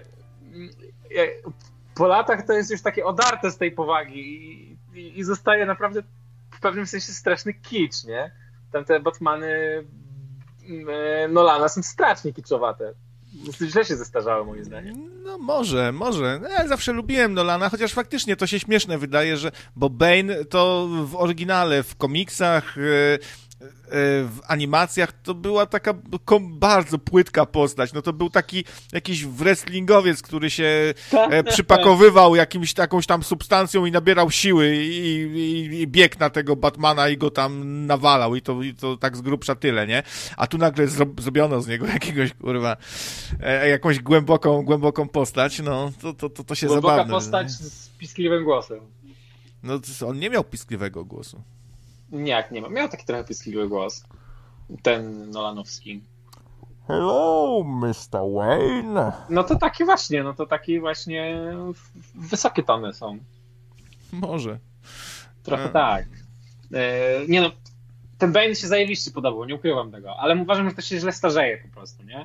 po latach to jest już takie odarte z tej powagi i, i, i zostaje naprawdę w pewnym sensie straszny kicz, nie? Tam te Batmany e, Nolana są strasznie kiczowate. Źle się zestarzały, moim zdaniem. No może, może. Ja zawsze lubiłem Nolana, chociaż faktycznie to się śmieszne wydaje, że bo Bane to w oryginale, w komiksach, w animacjach to była taka bardzo płytka postać. No to był taki jakiś wrestlingowiec, który się przypakowywał jakimś jakąś tam substancją i nabierał siły i, i, i biegł na tego Batmana i go tam nawalał i to, i to tak z grubsza tyle, nie? A tu nagle zro- zrobiono z niego jakiegoś, kurwa, e, jakąś głęboką, głęboką postać, no to, to, to, to się Głęboka zabawne. Głęboka postać z piskliwym głosem. No on nie miał piskliwego głosu. Nie, jak nie ma. Miał taki trochę piskliwy głos. Ten Nolanowski. Hello, mister Wayne. No to taki właśnie, no to taki właśnie wysokie tony są. Może. Trochę A. tak. E, nie no, ten Bane się zajebiście podobał, nie ukrywam tego, ale uważam, że to się źle starzeje po prostu, nie?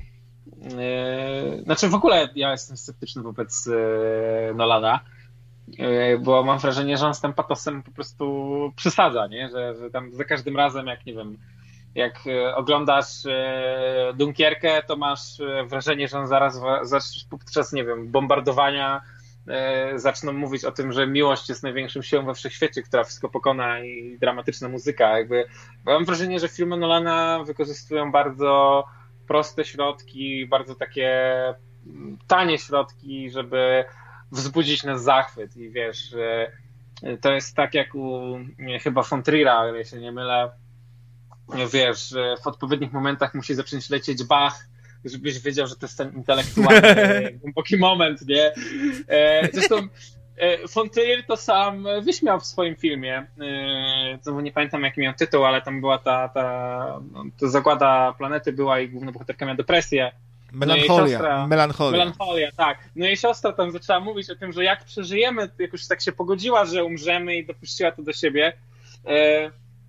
E, znaczy w ogóle ja jestem sceptyczny wobec e, Nolana, bo mam wrażenie, że on z tym patosem po prostu przesadza, nie? Że, że tam za każdym razem, jak nie wiem, jak oglądasz Dunkierkę, to masz wrażenie, że on zaraz, zaraz podczas, nie wiem, bombardowania zaczną mówić o tym, że miłość jest największą siłą we wszechświecie, która wszystko pokona i dramatyczna muzyka. Jakby, mam wrażenie, że filmy Nolana wykorzystują bardzo proste środki, bardzo takie tanie środki, żeby wzbudzić nas zachwyt i wiesz, to jest tak jak u nie, chyba von Trier'a, ale się nie mylę, wiesz, w odpowiednich momentach musi zacząć lecieć Bach, żebyś wiedział, że to jest ten intelektualny, głęboki moment, nie? Zresztą von Trier to sam wyśmiał w swoim filmie, znowu nie pamiętam jaki miał tytuł, ale tam była ta, ta, ta zagłada planety była i główna bohaterka miała depresję. Melancholia, no siostra, melancholia. Melancholia, tak. No i siostra tam zaczęła mówić o tym, że jak przeżyjemy, jak już tak się pogodziła, że umrzemy i dopuściła to do siebie,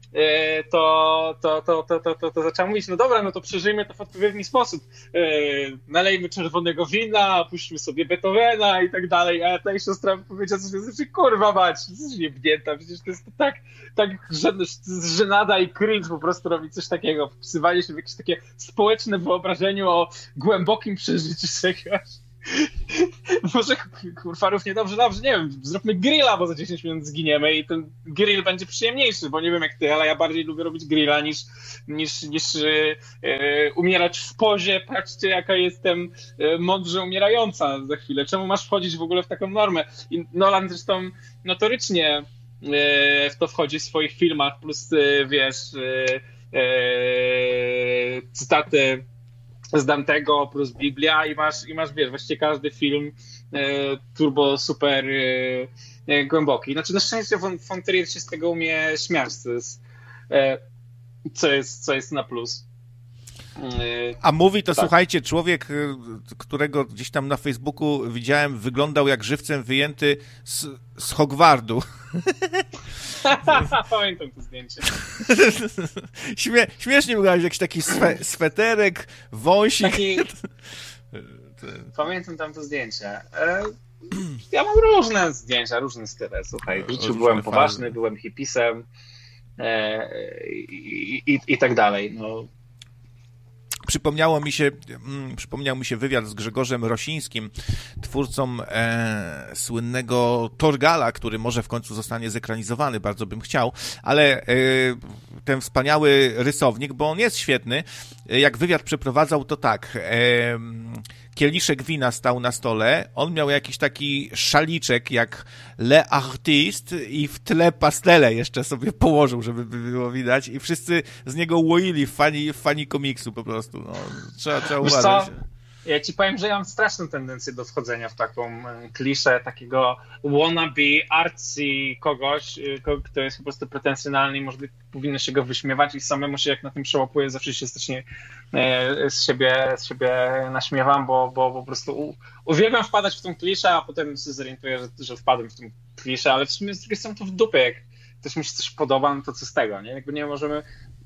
to, to, to, to, to, to, to zaczęłam mówić, no dobra, no to przeżyjmy to w odpowiedni sposób. Nalejmy czerwonego wina, puśćmy sobie Beethovena i tak dalej, a ta siostra powiedziała coś, że kurwa mać, jesteś niebnięta, przecież to jest to tak, tak żenada i cringe po prostu robić coś takiego, wpisywanie się w jakieś takie społeczne wyobrażenie o głębokim przeżyciu czegoś. Może kurwa równie dobrze, dobrze, nie wiem, zróbmy grilla, bo za dziesięć minut zginiemy i ten grill będzie przyjemniejszy, bo nie wiem jak ty, ale ja bardziej lubię robić grilla niż, niż, niż yy, yy, umierać w pozie, patrzcie jaka jestem yy, mądrze umierająca za chwilę, czemu masz wchodzić w ogóle w taką normę? I Nolan zresztą notorycznie yy, w to wchodzi w swoich filmach, plus yy, wiesz, yy, yy, cytaty z Dantego plus Biblia i masz, i masz wiesz, właściwie każdy film e, turbo super e, e, głęboki. Znaczy na szczęście von, von Trier się z tego umie śmiać, co jest, e, co jest, co jest na plus. E, A mówi to, tak. Słuchajcie, człowiek, którego gdzieś tam na Facebooku widziałem, wyglądał jak żywcem wyjęty z, z Hogwartu. Pamiętam to zdjęcie. Śmie, śmiesznie wyglądał, jakiś taki swe, sweterek, wąsik. Taki... Pamiętam tam to zdjęcie. E, ja mam różne zdjęcia, różne style. Słuchaj, w życiu byłem poważny, fazy. Byłem hipisem e, i, i, i tak dalej. No. Przypomniało mi się, mm, przypomniał mi się wywiad z Grzegorzem Rosińskim, twórcą e, słynnego Torgala, który może w końcu zostanie zekranizowany, bardzo bym chciał, ale e, ten wspaniały rysownik, bo on jest świetny, jak wywiad przeprowadzał, to tak, e, kieliszek wina stał na stole, on miał jakiś taki szaliczek jak Le Artiste i w tle pastele jeszcze sobie położył, żeby było widać i wszyscy z niego łoili fani, fani komiksu po prostu. No, trzeba, trzeba uważać. Ja ci powiem, że ja mam straszną tendencję do wchodzenia w taką kliszę takiego wannabe, artsy kogoś, kto jest po prostu pretensjonalny i może powinno się go wyśmiewać i samemu się jak na tym przełapuję, zawsze się strasznie z siebie, z siebie naśmiewam, bo, bo po prostu u, uwielbiam wpadać w tą kliszę, a potem się zorientuję, że, że wpadłem w tą kliszę, ale w sumie z drugiej strony to w dupie, jak ktoś mi się coś podoba, no to co z tego, nie? Jakby nie możemy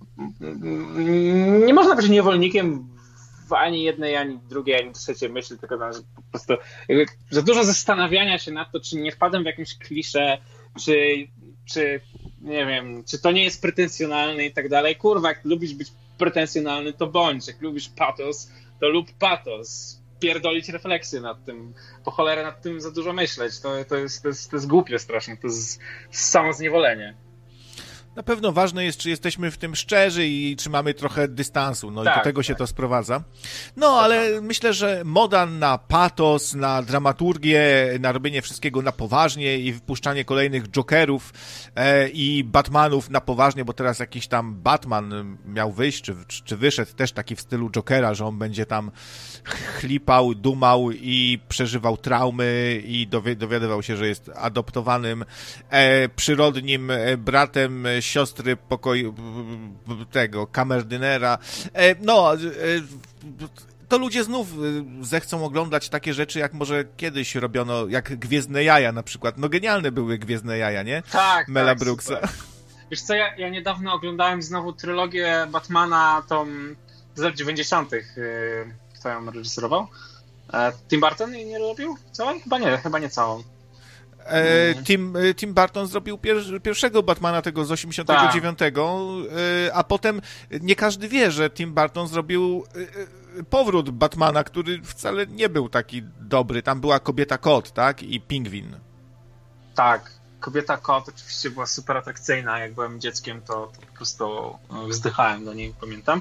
nie można być niewolnikiem w ani jednej, ani drugiej, ani trzeciej myśli, tylko tam, że po prostu jakby za dużo zastanawiania się nad to, czy nie wpadłem w jakąś kliszę, czy, czy nie wiem, czy to nie jest pretensjonalne i tak dalej. Kurwa, jak lubisz być pretensjonalny, to bądź. Jak lubisz patos, to lub patos. Pierdolić refleksję nad tym. Po cholerę nad tym za dużo myśleć. To, to, jest, to, jest, to jest głupie strasznie. To jest samozniewolenie. Na pewno ważne jest, czy jesteśmy w tym szczerzy i czy mamy trochę dystansu, no tak, i do tego tak. się to sprowadza. No, ale myślę, że moda na patos, na dramaturgię, na robienie wszystkiego na poważnie i wypuszczanie kolejnych Jokerów e, i Batmanów na poważnie, bo teraz jakiś tam Batman miał wyjść, czy, czy wyszedł też taki w stylu Jokera, że on będzie tam chlipał, dumał i przeżywał traumy i dowi- dowiadywał się, że jest adoptowanym e, przyrodnim bratem siostry pokoju tego kamerdynera. No, to ludzie znów zechcą oglądać takie rzeczy, jak może kiedyś robiono, jak Gwiezdne Jaja na przykład. No genialne były Gwiezdne Jaja, nie? Tak, Mela tak, Brooksa. Super. Wiesz co, ja, ja niedawno oglądałem znowu trylogię Batmana, tą z lat dziewięćdziesiątych. Kto ją reżyserował? Tim Burton nie robił całą? Chyba nie, chyba nie całą. E, Tim, Tim Burton zrobił pier, pierwszego Batmana, tego z osiemdziesiątego dziewiątego, e, a potem nie każdy wie, że Tim Burton zrobił e, powrót Batmana, który wcale nie był taki dobry. Tam była Kobieta Kot, tak? I Pingwin. Tak, Kobieta Kot oczywiście była super atrakcyjna. Jak byłem dzieckiem, to, to po prostu wzdychałem do niej, pamiętam.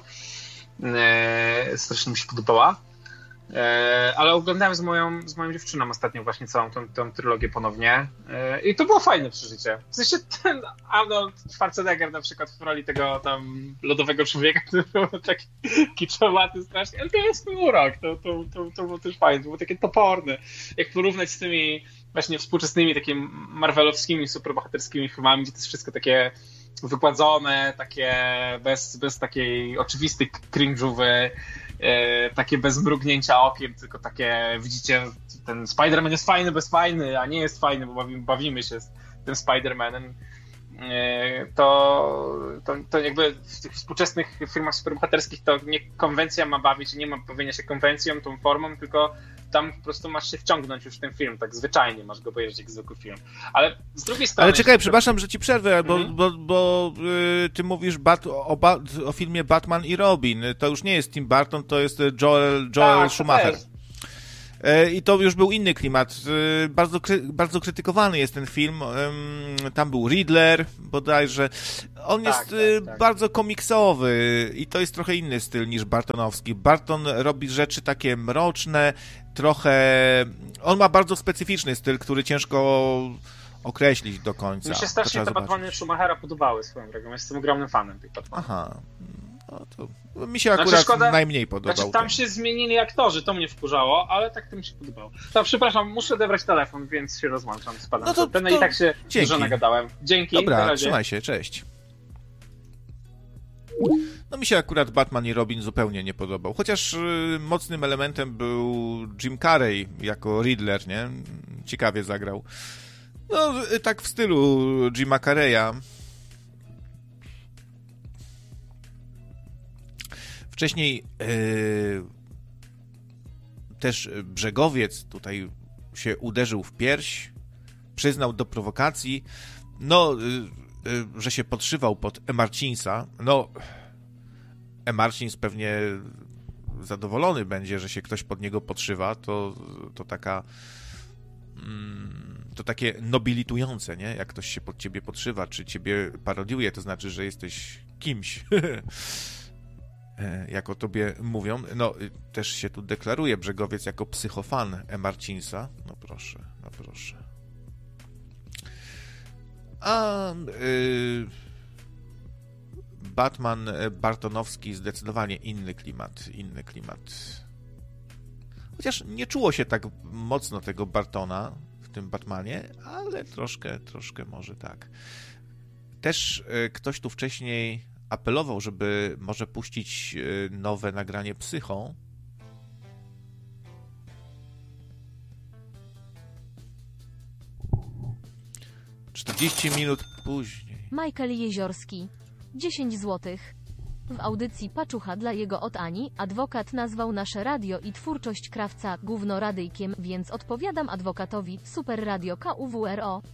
E, strasznie mi się podobała. Ale oglądałem z moją, z moją dziewczyną ostatnio właśnie całą tą, tą trylogię ponownie i to było fajne przeżycie. W sensie ten Arnold Schwarzenegger na przykład w roli tego tam lodowego człowieka, który był taki kiczowaty strasznie, ale to jest urok, to, to, to, to było też fajne, to było takie toporne. Jak porównać z tymi właśnie współczesnymi takimi marvelowskimi, superbohaterskimi filmami, gdzie to jest wszystko takie wygładzone, takie bez, bez takiej oczywistej cringe'owy, takie bez mrugnięcia okiem, tylko takie, widzicie, ten Spider-Man jest fajny, bez fajny, a nie jest fajny, bo bawimy, bawimy się z tym Spider-Manem. to, to, to jakby w tych współczesnych filmach superbohaterskich to nie konwencja ma bawić, nie ma bawienia się konwencją, tą formą, tylko tam po prostu masz się wciągnąć już w ten film, tak zwyczajnie masz go obejrzeć jak zwykły film. Ale z drugiej strony... Ale czekaj, przepraszam, że ci przerwę, bo, mhm. bo, bo y, ty mówisz Bat, o, o filmie Batman i Robin. To już nie jest Tim Burton, to jest Joel, Joel tak, Schumacher. I to już był inny klimat. Bardzo, kry, bardzo krytykowany jest ten film. Tam był Riddler bodajże. On jest tak, tak, tak. bardzo komiksowy i to jest trochę inny styl niż Bartonowski. Barton robi rzeczy takie mroczne, trochę... On ma bardzo specyficzny styl, który ciężko określić do końca. Mi się strasznie te Batmany Schumachera podobały swoją drogą. Jestem ogromnym fanem tej Batmana. Aha. No to mi się akurat znaczy, szkoda, najmniej podobał. Znaczy, tam ten. się zmienili aktorzy, to mnie wkurzało, ale tak to mi się podobało. To, przepraszam, muszę odebrać telefon, więc się rozłączam, spadam. No to, Ten, to... I tak się Dzięki. dużo nagadałem. Dzięki. Dobra, trzymaj się, cześć. No mi się akurat Batman i Robin zupełnie nie podobał. Chociaż y, mocnym elementem był Jim Carrey jako Riddler, nie? Ciekawie zagrał. No, y, tak w stylu Jima Carreya. Wcześniej yy, też Brzegowiec tutaj się uderzył w pierś, przyznał do prowokacji, no, yy, yy, że się podszywał pod E. Marcinsa. No, E. Marcins pewnie zadowolony będzie, że się ktoś pod niego podszywa, to, to taka... Mm, to takie nobilitujące, nie? Jak ktoś się pod ciebie podszywa, czy ciebie parodiuje, to znaczy, że jesteś kimś. Jak o tobie mówią. No, też się tu deklaruje Brzegowiec jako psychofan E. Marcinsa. No proszę, no proszę. A yy, Batman Bartonowski zdecydowanie inny klimat, inny klimat. Chociaż nie czuło się tak mocno tego Bartona w tym Batmanie, ale troszkę, troszkę może tak. Też yy, ktoś tu wcześniej apelował, żeby może puścić nowe nagranie Psycho. czterdzieści minut później. Michael Jeziorski. dziesięć złotych. W audycji Paczucha dla jego od Ani, adwokat nazwał nasze radio i twórczość Krawca gównoradyjkiem, więc odpowiadam adwokatowi, super radio K U W R O.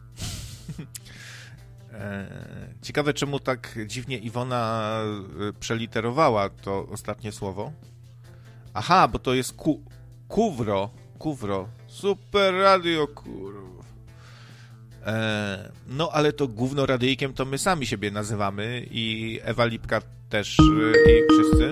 Ciekawe, czemu tak dziwnie Iwona przeliterowała to ostatnie słowo. Aha, bo to jest ku, kuwro, kuwro, super radio, kurwa. E, no, ale to gówno radyjkiem to my sami siebie nazywamy i Ewa Lipka też i wszyscy.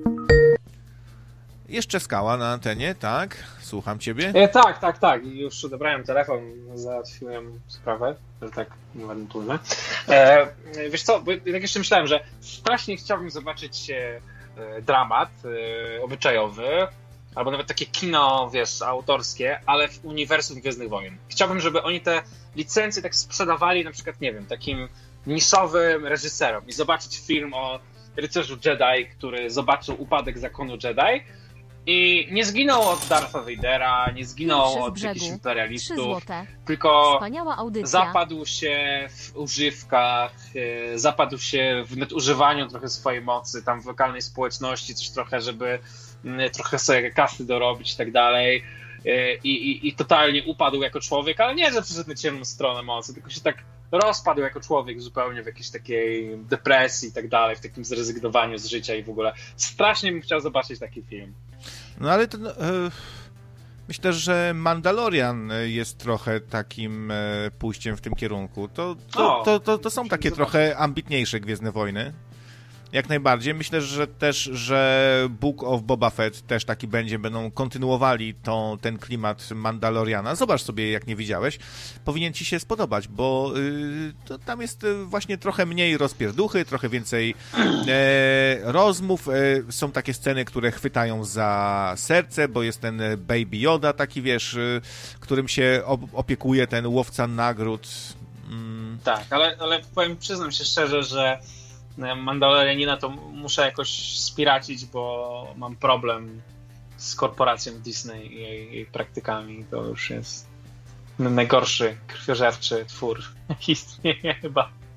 Jeszcze Skała na antenie, tak? Słucham ciebie. E, tak, tak, tak. Już odebrałem telefon, załatwiłem sprawę, że tak ładnie tłumy. E, wiesz co, bo tak jeszcze myślałem, że strasznie chciałbym zobaczyć e, dramat e, obyczajowy, albo nawet takie kino, wiesz, autorskie, ale w uniwersum Gwiezdnych Wojen. Chciałbym, żeby oni te licencje tak sprzedawali na przykład, nie wiem, takim niszowym reżyserom i zobaczyć film o rycerzu Jedi, który zobaczył upadek zakonu Jedi i nie zginął od Dartha Vadera, nie zginął od jakichś imperialistów, tylko zapadł się w używkach, zapadł się w nadużywaniu trochę swojej mocy, tam w lokalnej społeczności, coś trochę, żeby trochę sobie kasy dorobić i tak dalej. I, i, i totalnie upadł jako człowiek, ale nie, że przyszedł na ciemną stronę mocy, tylko się tak rozpadł jako człowiek zupełnie w jakiejś takiej depresji i tak dalej, w takim zrezygnowaniu z życia i w ogóle. Strasznie bym chciał zobaczyć taki film. No ale to, no, e, myślę, że Mandalorian jest trochę takim e, pójściem w tym kierunku. To, to, o, to, to, to są takie zobaczyć. Trochę ambitniejsze Gwiezdne Wojny. Jak najbardziej. Myślę, że też, że Book of Boba Fett też taki będzie, będą kontynuowali tą, ten klimat Mandaloriana. Zobacz sobie, jak nie widziałeś. Powinien ci się spodobać, bo y, to tam jest właśnie trochę mniej rozpierduchy, trochę więcej e, rozmów. E, są takie sceny, które chwytają za serce, bo jest ten Baby Yoda taki, wiesz, y, którym się opiekuje ten łowca nagród. Mm. Tak, ale, ale powiem, przyznam się szczerze, że Mandalorianina to muszę jakoś spiracić, bo mam problem z korporacją Disney i jej, jej praktykami. To już jest najgorszy krwiożerczy twór, jaki istnieje chyba.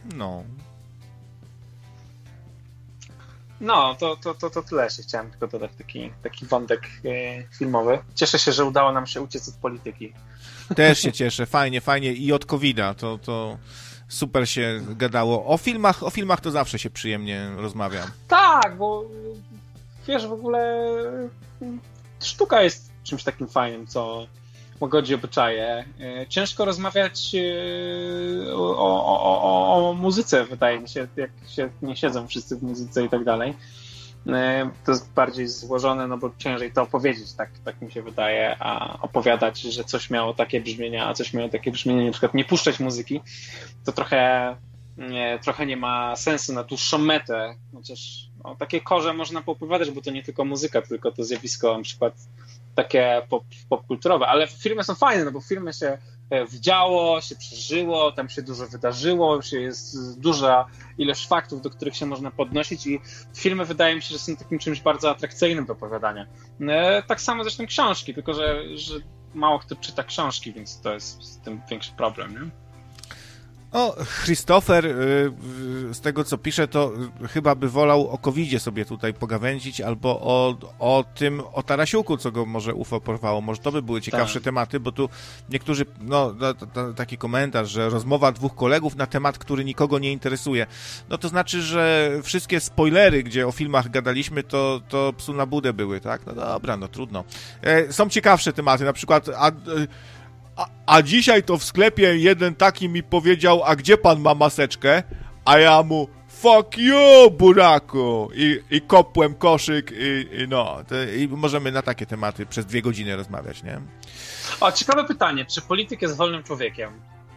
No. No, to, to, to, to tyle się chciałem tylko dodać, taki, taki wątek e, filmowy. Cieszę się, że udało nam się uciec od polityki. Też się cieszę, fajnie, fajnie i od kowida, to, to super się gadało. O filmach, o filmach to zawsze się przyjemnie rozmawia. Tak, bo wiesz, w ogóle sztuka jest czymś takim fajnym, co łagodzi obyczaje. Ciężko rozmawiać o, o, o, o muzyce, wydaje mi się, jak się nie siedzą wszyscy w muzyce i tak dalej. To jest bardziej złożone, no bo ciężej to opowiedzieć, tak, tak mi się wydaje, a opowiadać, że coś miało takie brzmienia, a coś miało takie brzmienie, na przykład nie puszczać muzyki, to trochę nie, trochę nie ma sensu na dłuższą metę, chociaż o takie korze można poopowiadać, bo to nie tylko muzyka, tylko to zjawisko na przykład takie pop, popkulturowe, ale filmy są fajne, no bo w filmie się wdziało, się przeżyło, tam się dużo wydarzyło, się jest duża ilość faktów, do których się można podnosić i filmy wydaje mi się, że są takim czymś bardzo atrakcyjnym do opowiadania. Tak samo zresztą książki, tylko że, że mało kto czyta książki, więc to jest z tym większy problem, nie? O, Christopher, z tego co pisze, to chyba by wolał o kowidzie sobie tutaj pogawędzić, albo o, o tym, o Tarasiuku, co go może U F O porwało. Może to by były ciekawsze tak. tematy, bo tu niektórzy, no, to, to, taki komentarz, że rozmowa dwóch kolegów na temat, który nikogo nie interesuje. No to znaczy, że wszystkie spoilery, gdzie o filmach gadaliśmy, to, to psu na budę były, tak? No dobra, no trudno. E, są ciekawsze tematy, na przykład... A, A, a dzisiaj to w sklepie jeden taki mi powiedział, a gdzie pan ma maseczkę? A ja mu, fuck you, buraku! I, i kopłem koszyk i, i no, to, i możemy na takie tematy przez dwie godziny rozmawiać, nie? O, ciekawe pytanie, czy polityk jest wolnym człowiekiem?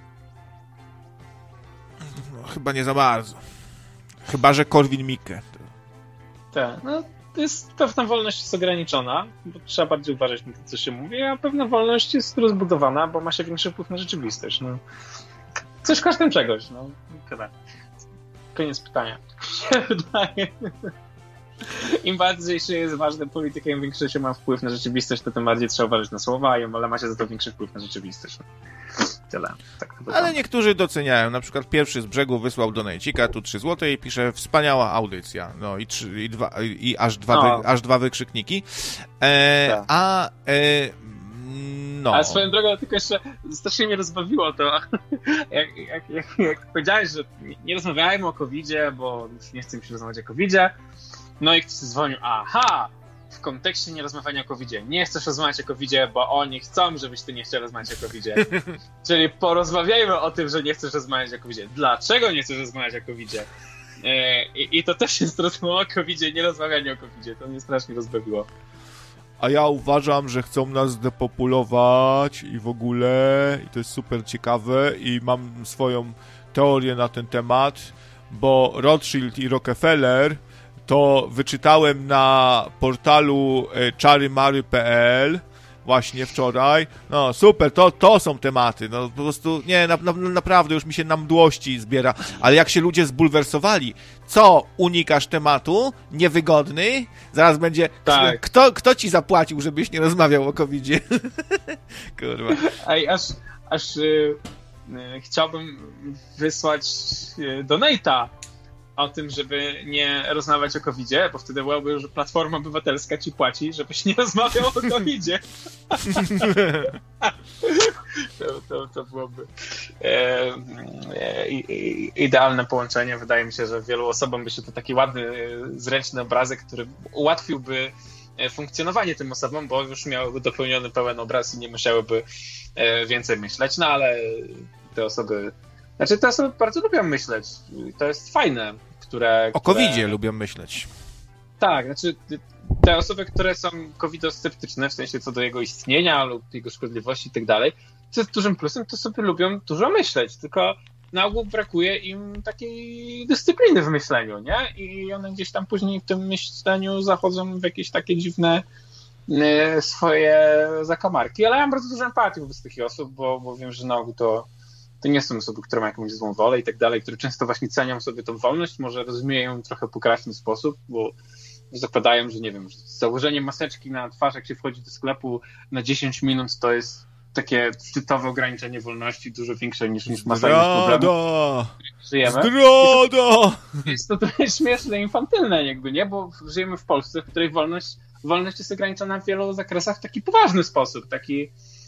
No, chyba nie za bardzo. Chyba, że Korwin-Mikke. Tak, no to jest pewna wolność jest ograniczona, bo trzeba bardziej uważać na to, co się mówi, a pewna wolność jest rozbudowana, bo ma się większy wpływ na rzeczywistość. No. Coś kosztem czegoś, no. Tyle. Koniec pytania. Mi się wydaje. Im bardziej się jest ważnym politykiem, im większy się ma wpływ na rzeczywistość, to tym bardziej trzeba uważać na słowa, ale ma się za to większy wpływ na rzeczywistość. Tyle. Tak to ale niektórzy doceniają. Na przykład pierwszy z brzegu wysłał donajcika, tu trzy złote i pisze wspaniała audycja. No i, trzy, i, dwa, i aż, dwa no. wy, aż dwa wykrzykniki. E, tak. A e, no. Ale swoją drogą tylko jeszcze strasznie mnie rozbawiło to, jak, jak, jak, jak powiedziałeś, że nie rozmawiajmy o kowidzie, bo nie chcę mi się rozmawiać o kowidzie. No i ktoś dzwonił, aha, w kontekście nierozmawiania o kowidzie. Nie chcesz rozmawiać o kowidzie, bo oni chcą, żebyś ty nie chciał rozmawiać o kowidzie. Czyli porozmawiajmy o tym, że nie chcesz rozmawiać o kowidzie. Dlaczego nie chcesz rozmawiać o kowidzie? I, i to też jest rozmowa o kowidzie, nie rozmawianie o kowidzie. To mnie strasznie rozbawiło. A ja uważam, że chcą nas depopulować i w ogóle, i to jest super ciekawe i mam swoją teorię na ten temat, bo Rothschild i Rockefeller to wyczytałem na portalu czarymary kropka p l właśnie wczoraj. No super, to, to są tematy. No po prostu, nie, na, na, naprawdę już mi się na mdłości zbiera. Ale jak się ludzie zbulwersowali, co, unikasz tematu? Niewygodny? Zaraz będzie, tak. kto, kto ci zapłacił, żebyś nie rozmawiał o kowidzie? Kurwa. Ej, aż, aż yy, yy, chciałbym wysłać yy, donate'a o tym, żeby nie rozmawiać o kowidzie, bo wtedy byłoby, że Platforma Obywatelska ci płaci, żebyś nie rozmawiał o kowidzie. to, to, to byłoby e, e, idealne połączenie. Wydaje mi się, że wielu osobom by się to taki ładny, zręczny obrazek, który ułatwiłby funkcjonowanie tym osobom, bo już miałyby dopełniony pełen obraz i nie musiałyby więcej myśleć. No ale te osoby Znaczy te osoby bardzo lubią myśleć. To jest fajne, które... O które... kowidzie lubią myśleć. Tak, znaczy te osoby, które są covidosceptyczne, w sensie co do jego istnienia lub jego szkodliwości i tak dalej, co jest dużym plusem, to sobie lubią dużo myśleć, tylko na ogół brakuje im takiej dyscypliny w myśleniu, nie? I one gdzieś tam później w tym myśleniu zachodzą w jakieś takie dziwne e, swoje zakamarki, ale ja mam bardzo dużo empatii wobec takich osób, bo, bo wiem, że na ogół to to nie są osoby, które mają jakąś złą wolę i tak dalej, które często właśnie cenią sobie tą wolność, może rozumieją ją trochę po kraszny sposób, bo zakładają, że nie wiem, że założenie maseczki na twarz, jak się wchodzi do sklepu na dziesięć minut, to jest takie szczytowe ograniczenie wolności, dużo większe niż, niż masa innych problemów. Żyjemy. Zdrada! Jest to trochę śmieszne, infantylne jakby, nie? Bo żyjemy w Polsce, w której wolność, wolność jest ograniczona w wielu zakresach w taki poważny sposób, taki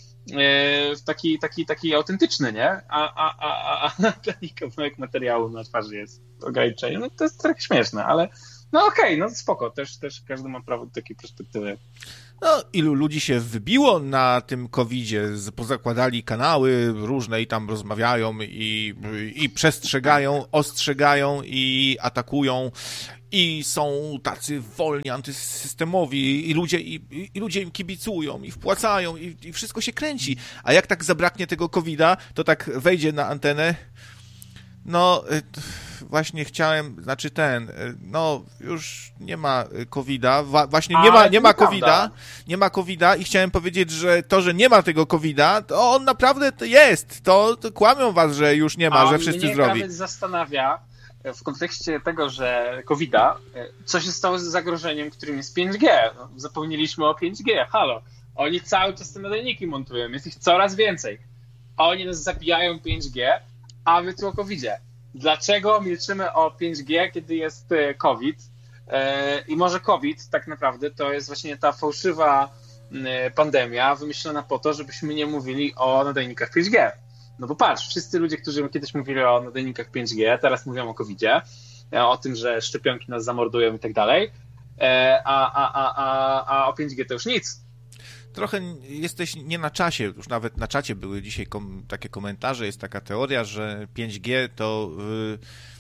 w taki, taki, taki autentyczny, nie? A, a, a, a na taki kawałek materiału na twarzy jest ograniczenie. No to jest trochę śmieszne, ale no okej, okay, no spoko, też, też każdy ma prawo do takiej perspektywy. No, ilu ludzi się wybiło na tym kowidzie, pozakładali kanały różne i tam rozmawiają i, i przestrzegają, ostrzegają i atakują i są tacy wolni, antysystemowi i ludzie, i, i ludzie im kibicują i wpłacają i, i wszystko się kręci. A jak tak zabraknie tego kowida, to tak wejdzie na antenę. No, właśnie chciałem, znaczy ten, no już nie ma kowida, właśnie nie ma, nie ma kowida, nie ma kowida i chciałem powiedzieć, że to, że nie ma tego kowida, to on naprawdę jest, to, to kłamią was, że już nie ma, A że wszyscy mnie zdrowi. Nawet zastanawia w kontekście tego, że kowida, co się stało z zagrożeniem, którym jest pięć G. No, zapomnieliśmy o pięć G, halo. Oni cały czas te nadajniki montują, jest ich coraz więcej. Oni nas zabijają pięć G, a my tu o kowidzie. Dlaczego milczymy o pięć G, kiedy jest COVID? I może COVID tak naprawdę to jest właśnie ta fałszywa pandemia wymyślona po to, żebyśmy nie mówili o nadajnikach pięć G. No bo patrz, wszyscy ludzie, którzy kiedyś mówili o nadajnikach pięć G, teraz mówią o kowidzie, o tym, że szczepionki nas zamordują i tak dalej, a, a, a, a, a o pięć G to już nic. Trochę jesteś nie na czasie, już nawet na czacie były dzisiaj kom, takie komentarze, jest taka teoria, że pięć G to yy,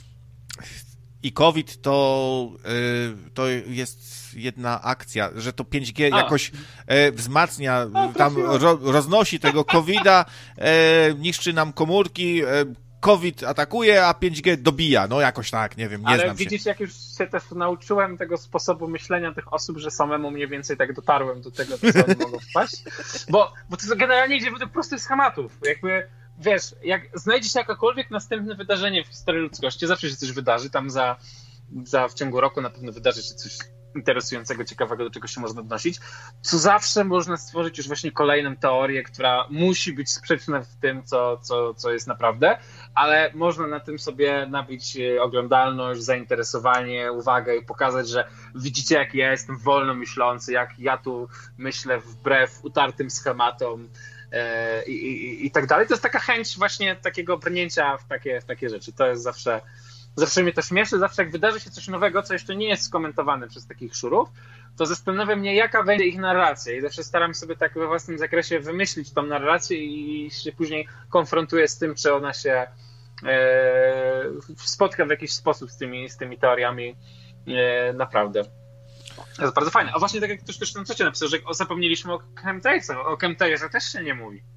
i COVID to, yy, to jest jedna akcja, że to pięć G A. jakoś yy, wzmacnia, A, tam ro, roznosi tego kowida, yy, niszczy nam komórki, yy, COVID atakuje, a pięć G dobija. No jakoś tak, nie wiem, nie Ale znam widzisz, się. Jak już się też nauczyłem tego sposobu myślenia tych osób, że samemu mniej więcej tak dotarłem do tego, co oni mogą wpaść. Bo, bo to generalnie idzie według prostych schematów. Jakby, wiesz, jak znajdzie się jakakolwiek następne wydarzenie w historii ludzkości, zawsze się coś wydarzy, tam za, za w ciągu roku na pewno wydarzy się coś interesującego, ciekawego, do czego się można odnosić, co zawsze można stworzyć już właśnie kolejną teorię, która musi być sprzeczna w tym, co, co, co jest naprawdę, ale można na tym sobie nabić oglądalność, zainteresowanie, uwagę i pokazać, że widzicie, jak ja jestem wolno myślący, jak ja tu myślę wbrew utartym schematom e, i, i, i tak dalej. To jest taka chęć właśnie takiego brnięcia w takie, w takie rzeczy. To jest zawsze Zawsze mnie to śmieszy, zawsze jak wydarzy się coś nowego, co jeszcze nie jest skomentowane przez takich szurów, to zastanawia mnie, jaka będzie ich narracja i zawsze staram sobie tak we własnym zakresie wymyślić tą narrację i się później konfrontuję z tym, czy ona się e, spotka w jakiś sposób z tymi, z tymi teoriami e, naprawdę. To jest bardzo fajne. A właśnie tak jak ktoś też na czacie napisał, że zapomnieliśmy o chemtrailsach, o chemtrailsach też się nie mówi.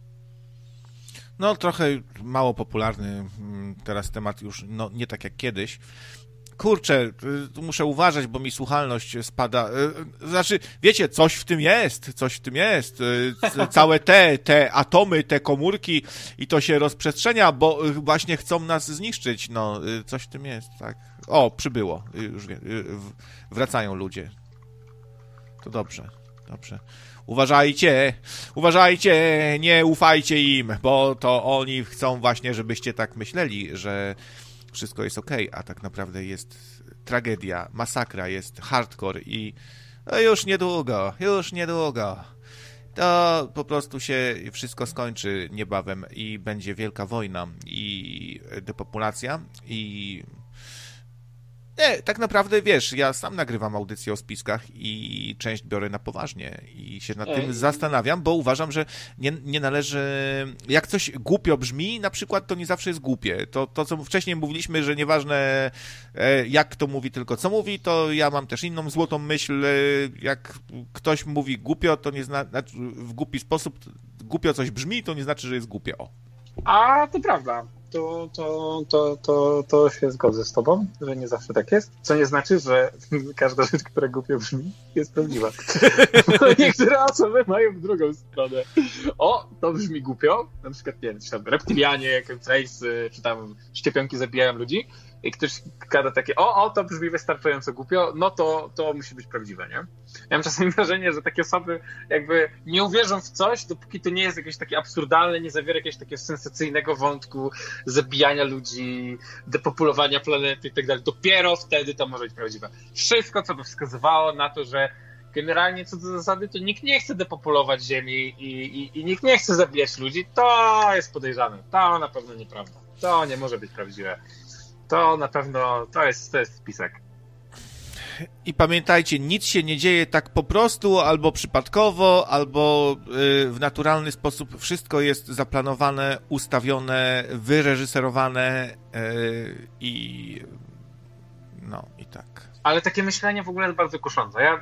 No trochę mało popularny teraz temat, już no, nie tak jak kiedyś. Kurczę, tu muszę uważać, bo mi słuchalność spada. Znaczy, wiecie, coś w tym jest, coś w tym jest. Całe te, te atomy, te komórki i to się rozprzestrzenia, bo właśnie chcą nas zniszczyć. No, coś w tym jest, tak. O, przybyło. Już wiem, wracają ludzie. To dobrze, dobrze. Uważajcie, uważajcie, nie ufajcie im, bo to oni chcą właśnie, żebyście tak myśleli, że wszystko jest okej, a tak naprawdę jest tragedia, masakra, jest hardcore i no już niedługo, już niedługo. To po prostu się wszystko skończy niebawem i będzie wielka wojna i depopulacja i... Nie, tak naprawdę, wiesz, ja sam nagrywam audycję o spiskach i część biorę na poważnie i się nad tym zastanawiam, bo uważam, że nie, nie należy... Jak coś głupio brzmi, na przykład, to nie zawsze jest głupie. To, to co wcześniej mówiliśmy, że nieważne jak kto mówi, tylko co mówi, to ja mam też inną złotą myśl. Jak ktoś mówi głupio, to nie znaczy, w głupi sposób, głupio coś brzmi, to nie znaczy, że jest głupie. O. A, to prawda. To, to, to, to, to się zgodzę z tobą, że nie zawsze tak jest, co nie znaczy, że każda rzecz, która głupio brzmi, jest prawdziwa. Niektóre osoby mają drugą stronę. O, to brzmi głupio, na przykład, nie wiem, czy tam reptilianie, chemtrailsy, czy tam szczepionki zabijają ludzi, i ktoś gada takie, o, o, to brzmi wystarczająco głupio, no to, to musi być prawdziwe, nie? Ja mam czasami wrażenie, że takie osoby jakby nie uwierzą w coś, dopóki to nie jest jakieś takie absurdalne, nie zawiera jakiegoś takiego sensacyjnego wątku zabijania ludzi, depopulowania planety i tak dalej. Dopiero wtedy to może być prawdziwe. Wszystko, co by wskazywało na to, że generalnie co do zasady, to nikt nie chce depopulować Ziemi i, i, i nikt nie chce zabijać ludzi, to jest podejrzane. To na pewno nieprawda. To nie może być prawdziwe. To na pewno, to jest, to jest spisek. I pamiętajcie, nic się nie dzieje tak po prostu, albo przypadkowo, albo y, w naturalny sposób. Wszystko jest zaplanowane, ustawione, wyreżyserowane y, i no i tak. Ale takie myślenie w ogóle jest bardzo kuszące. Ja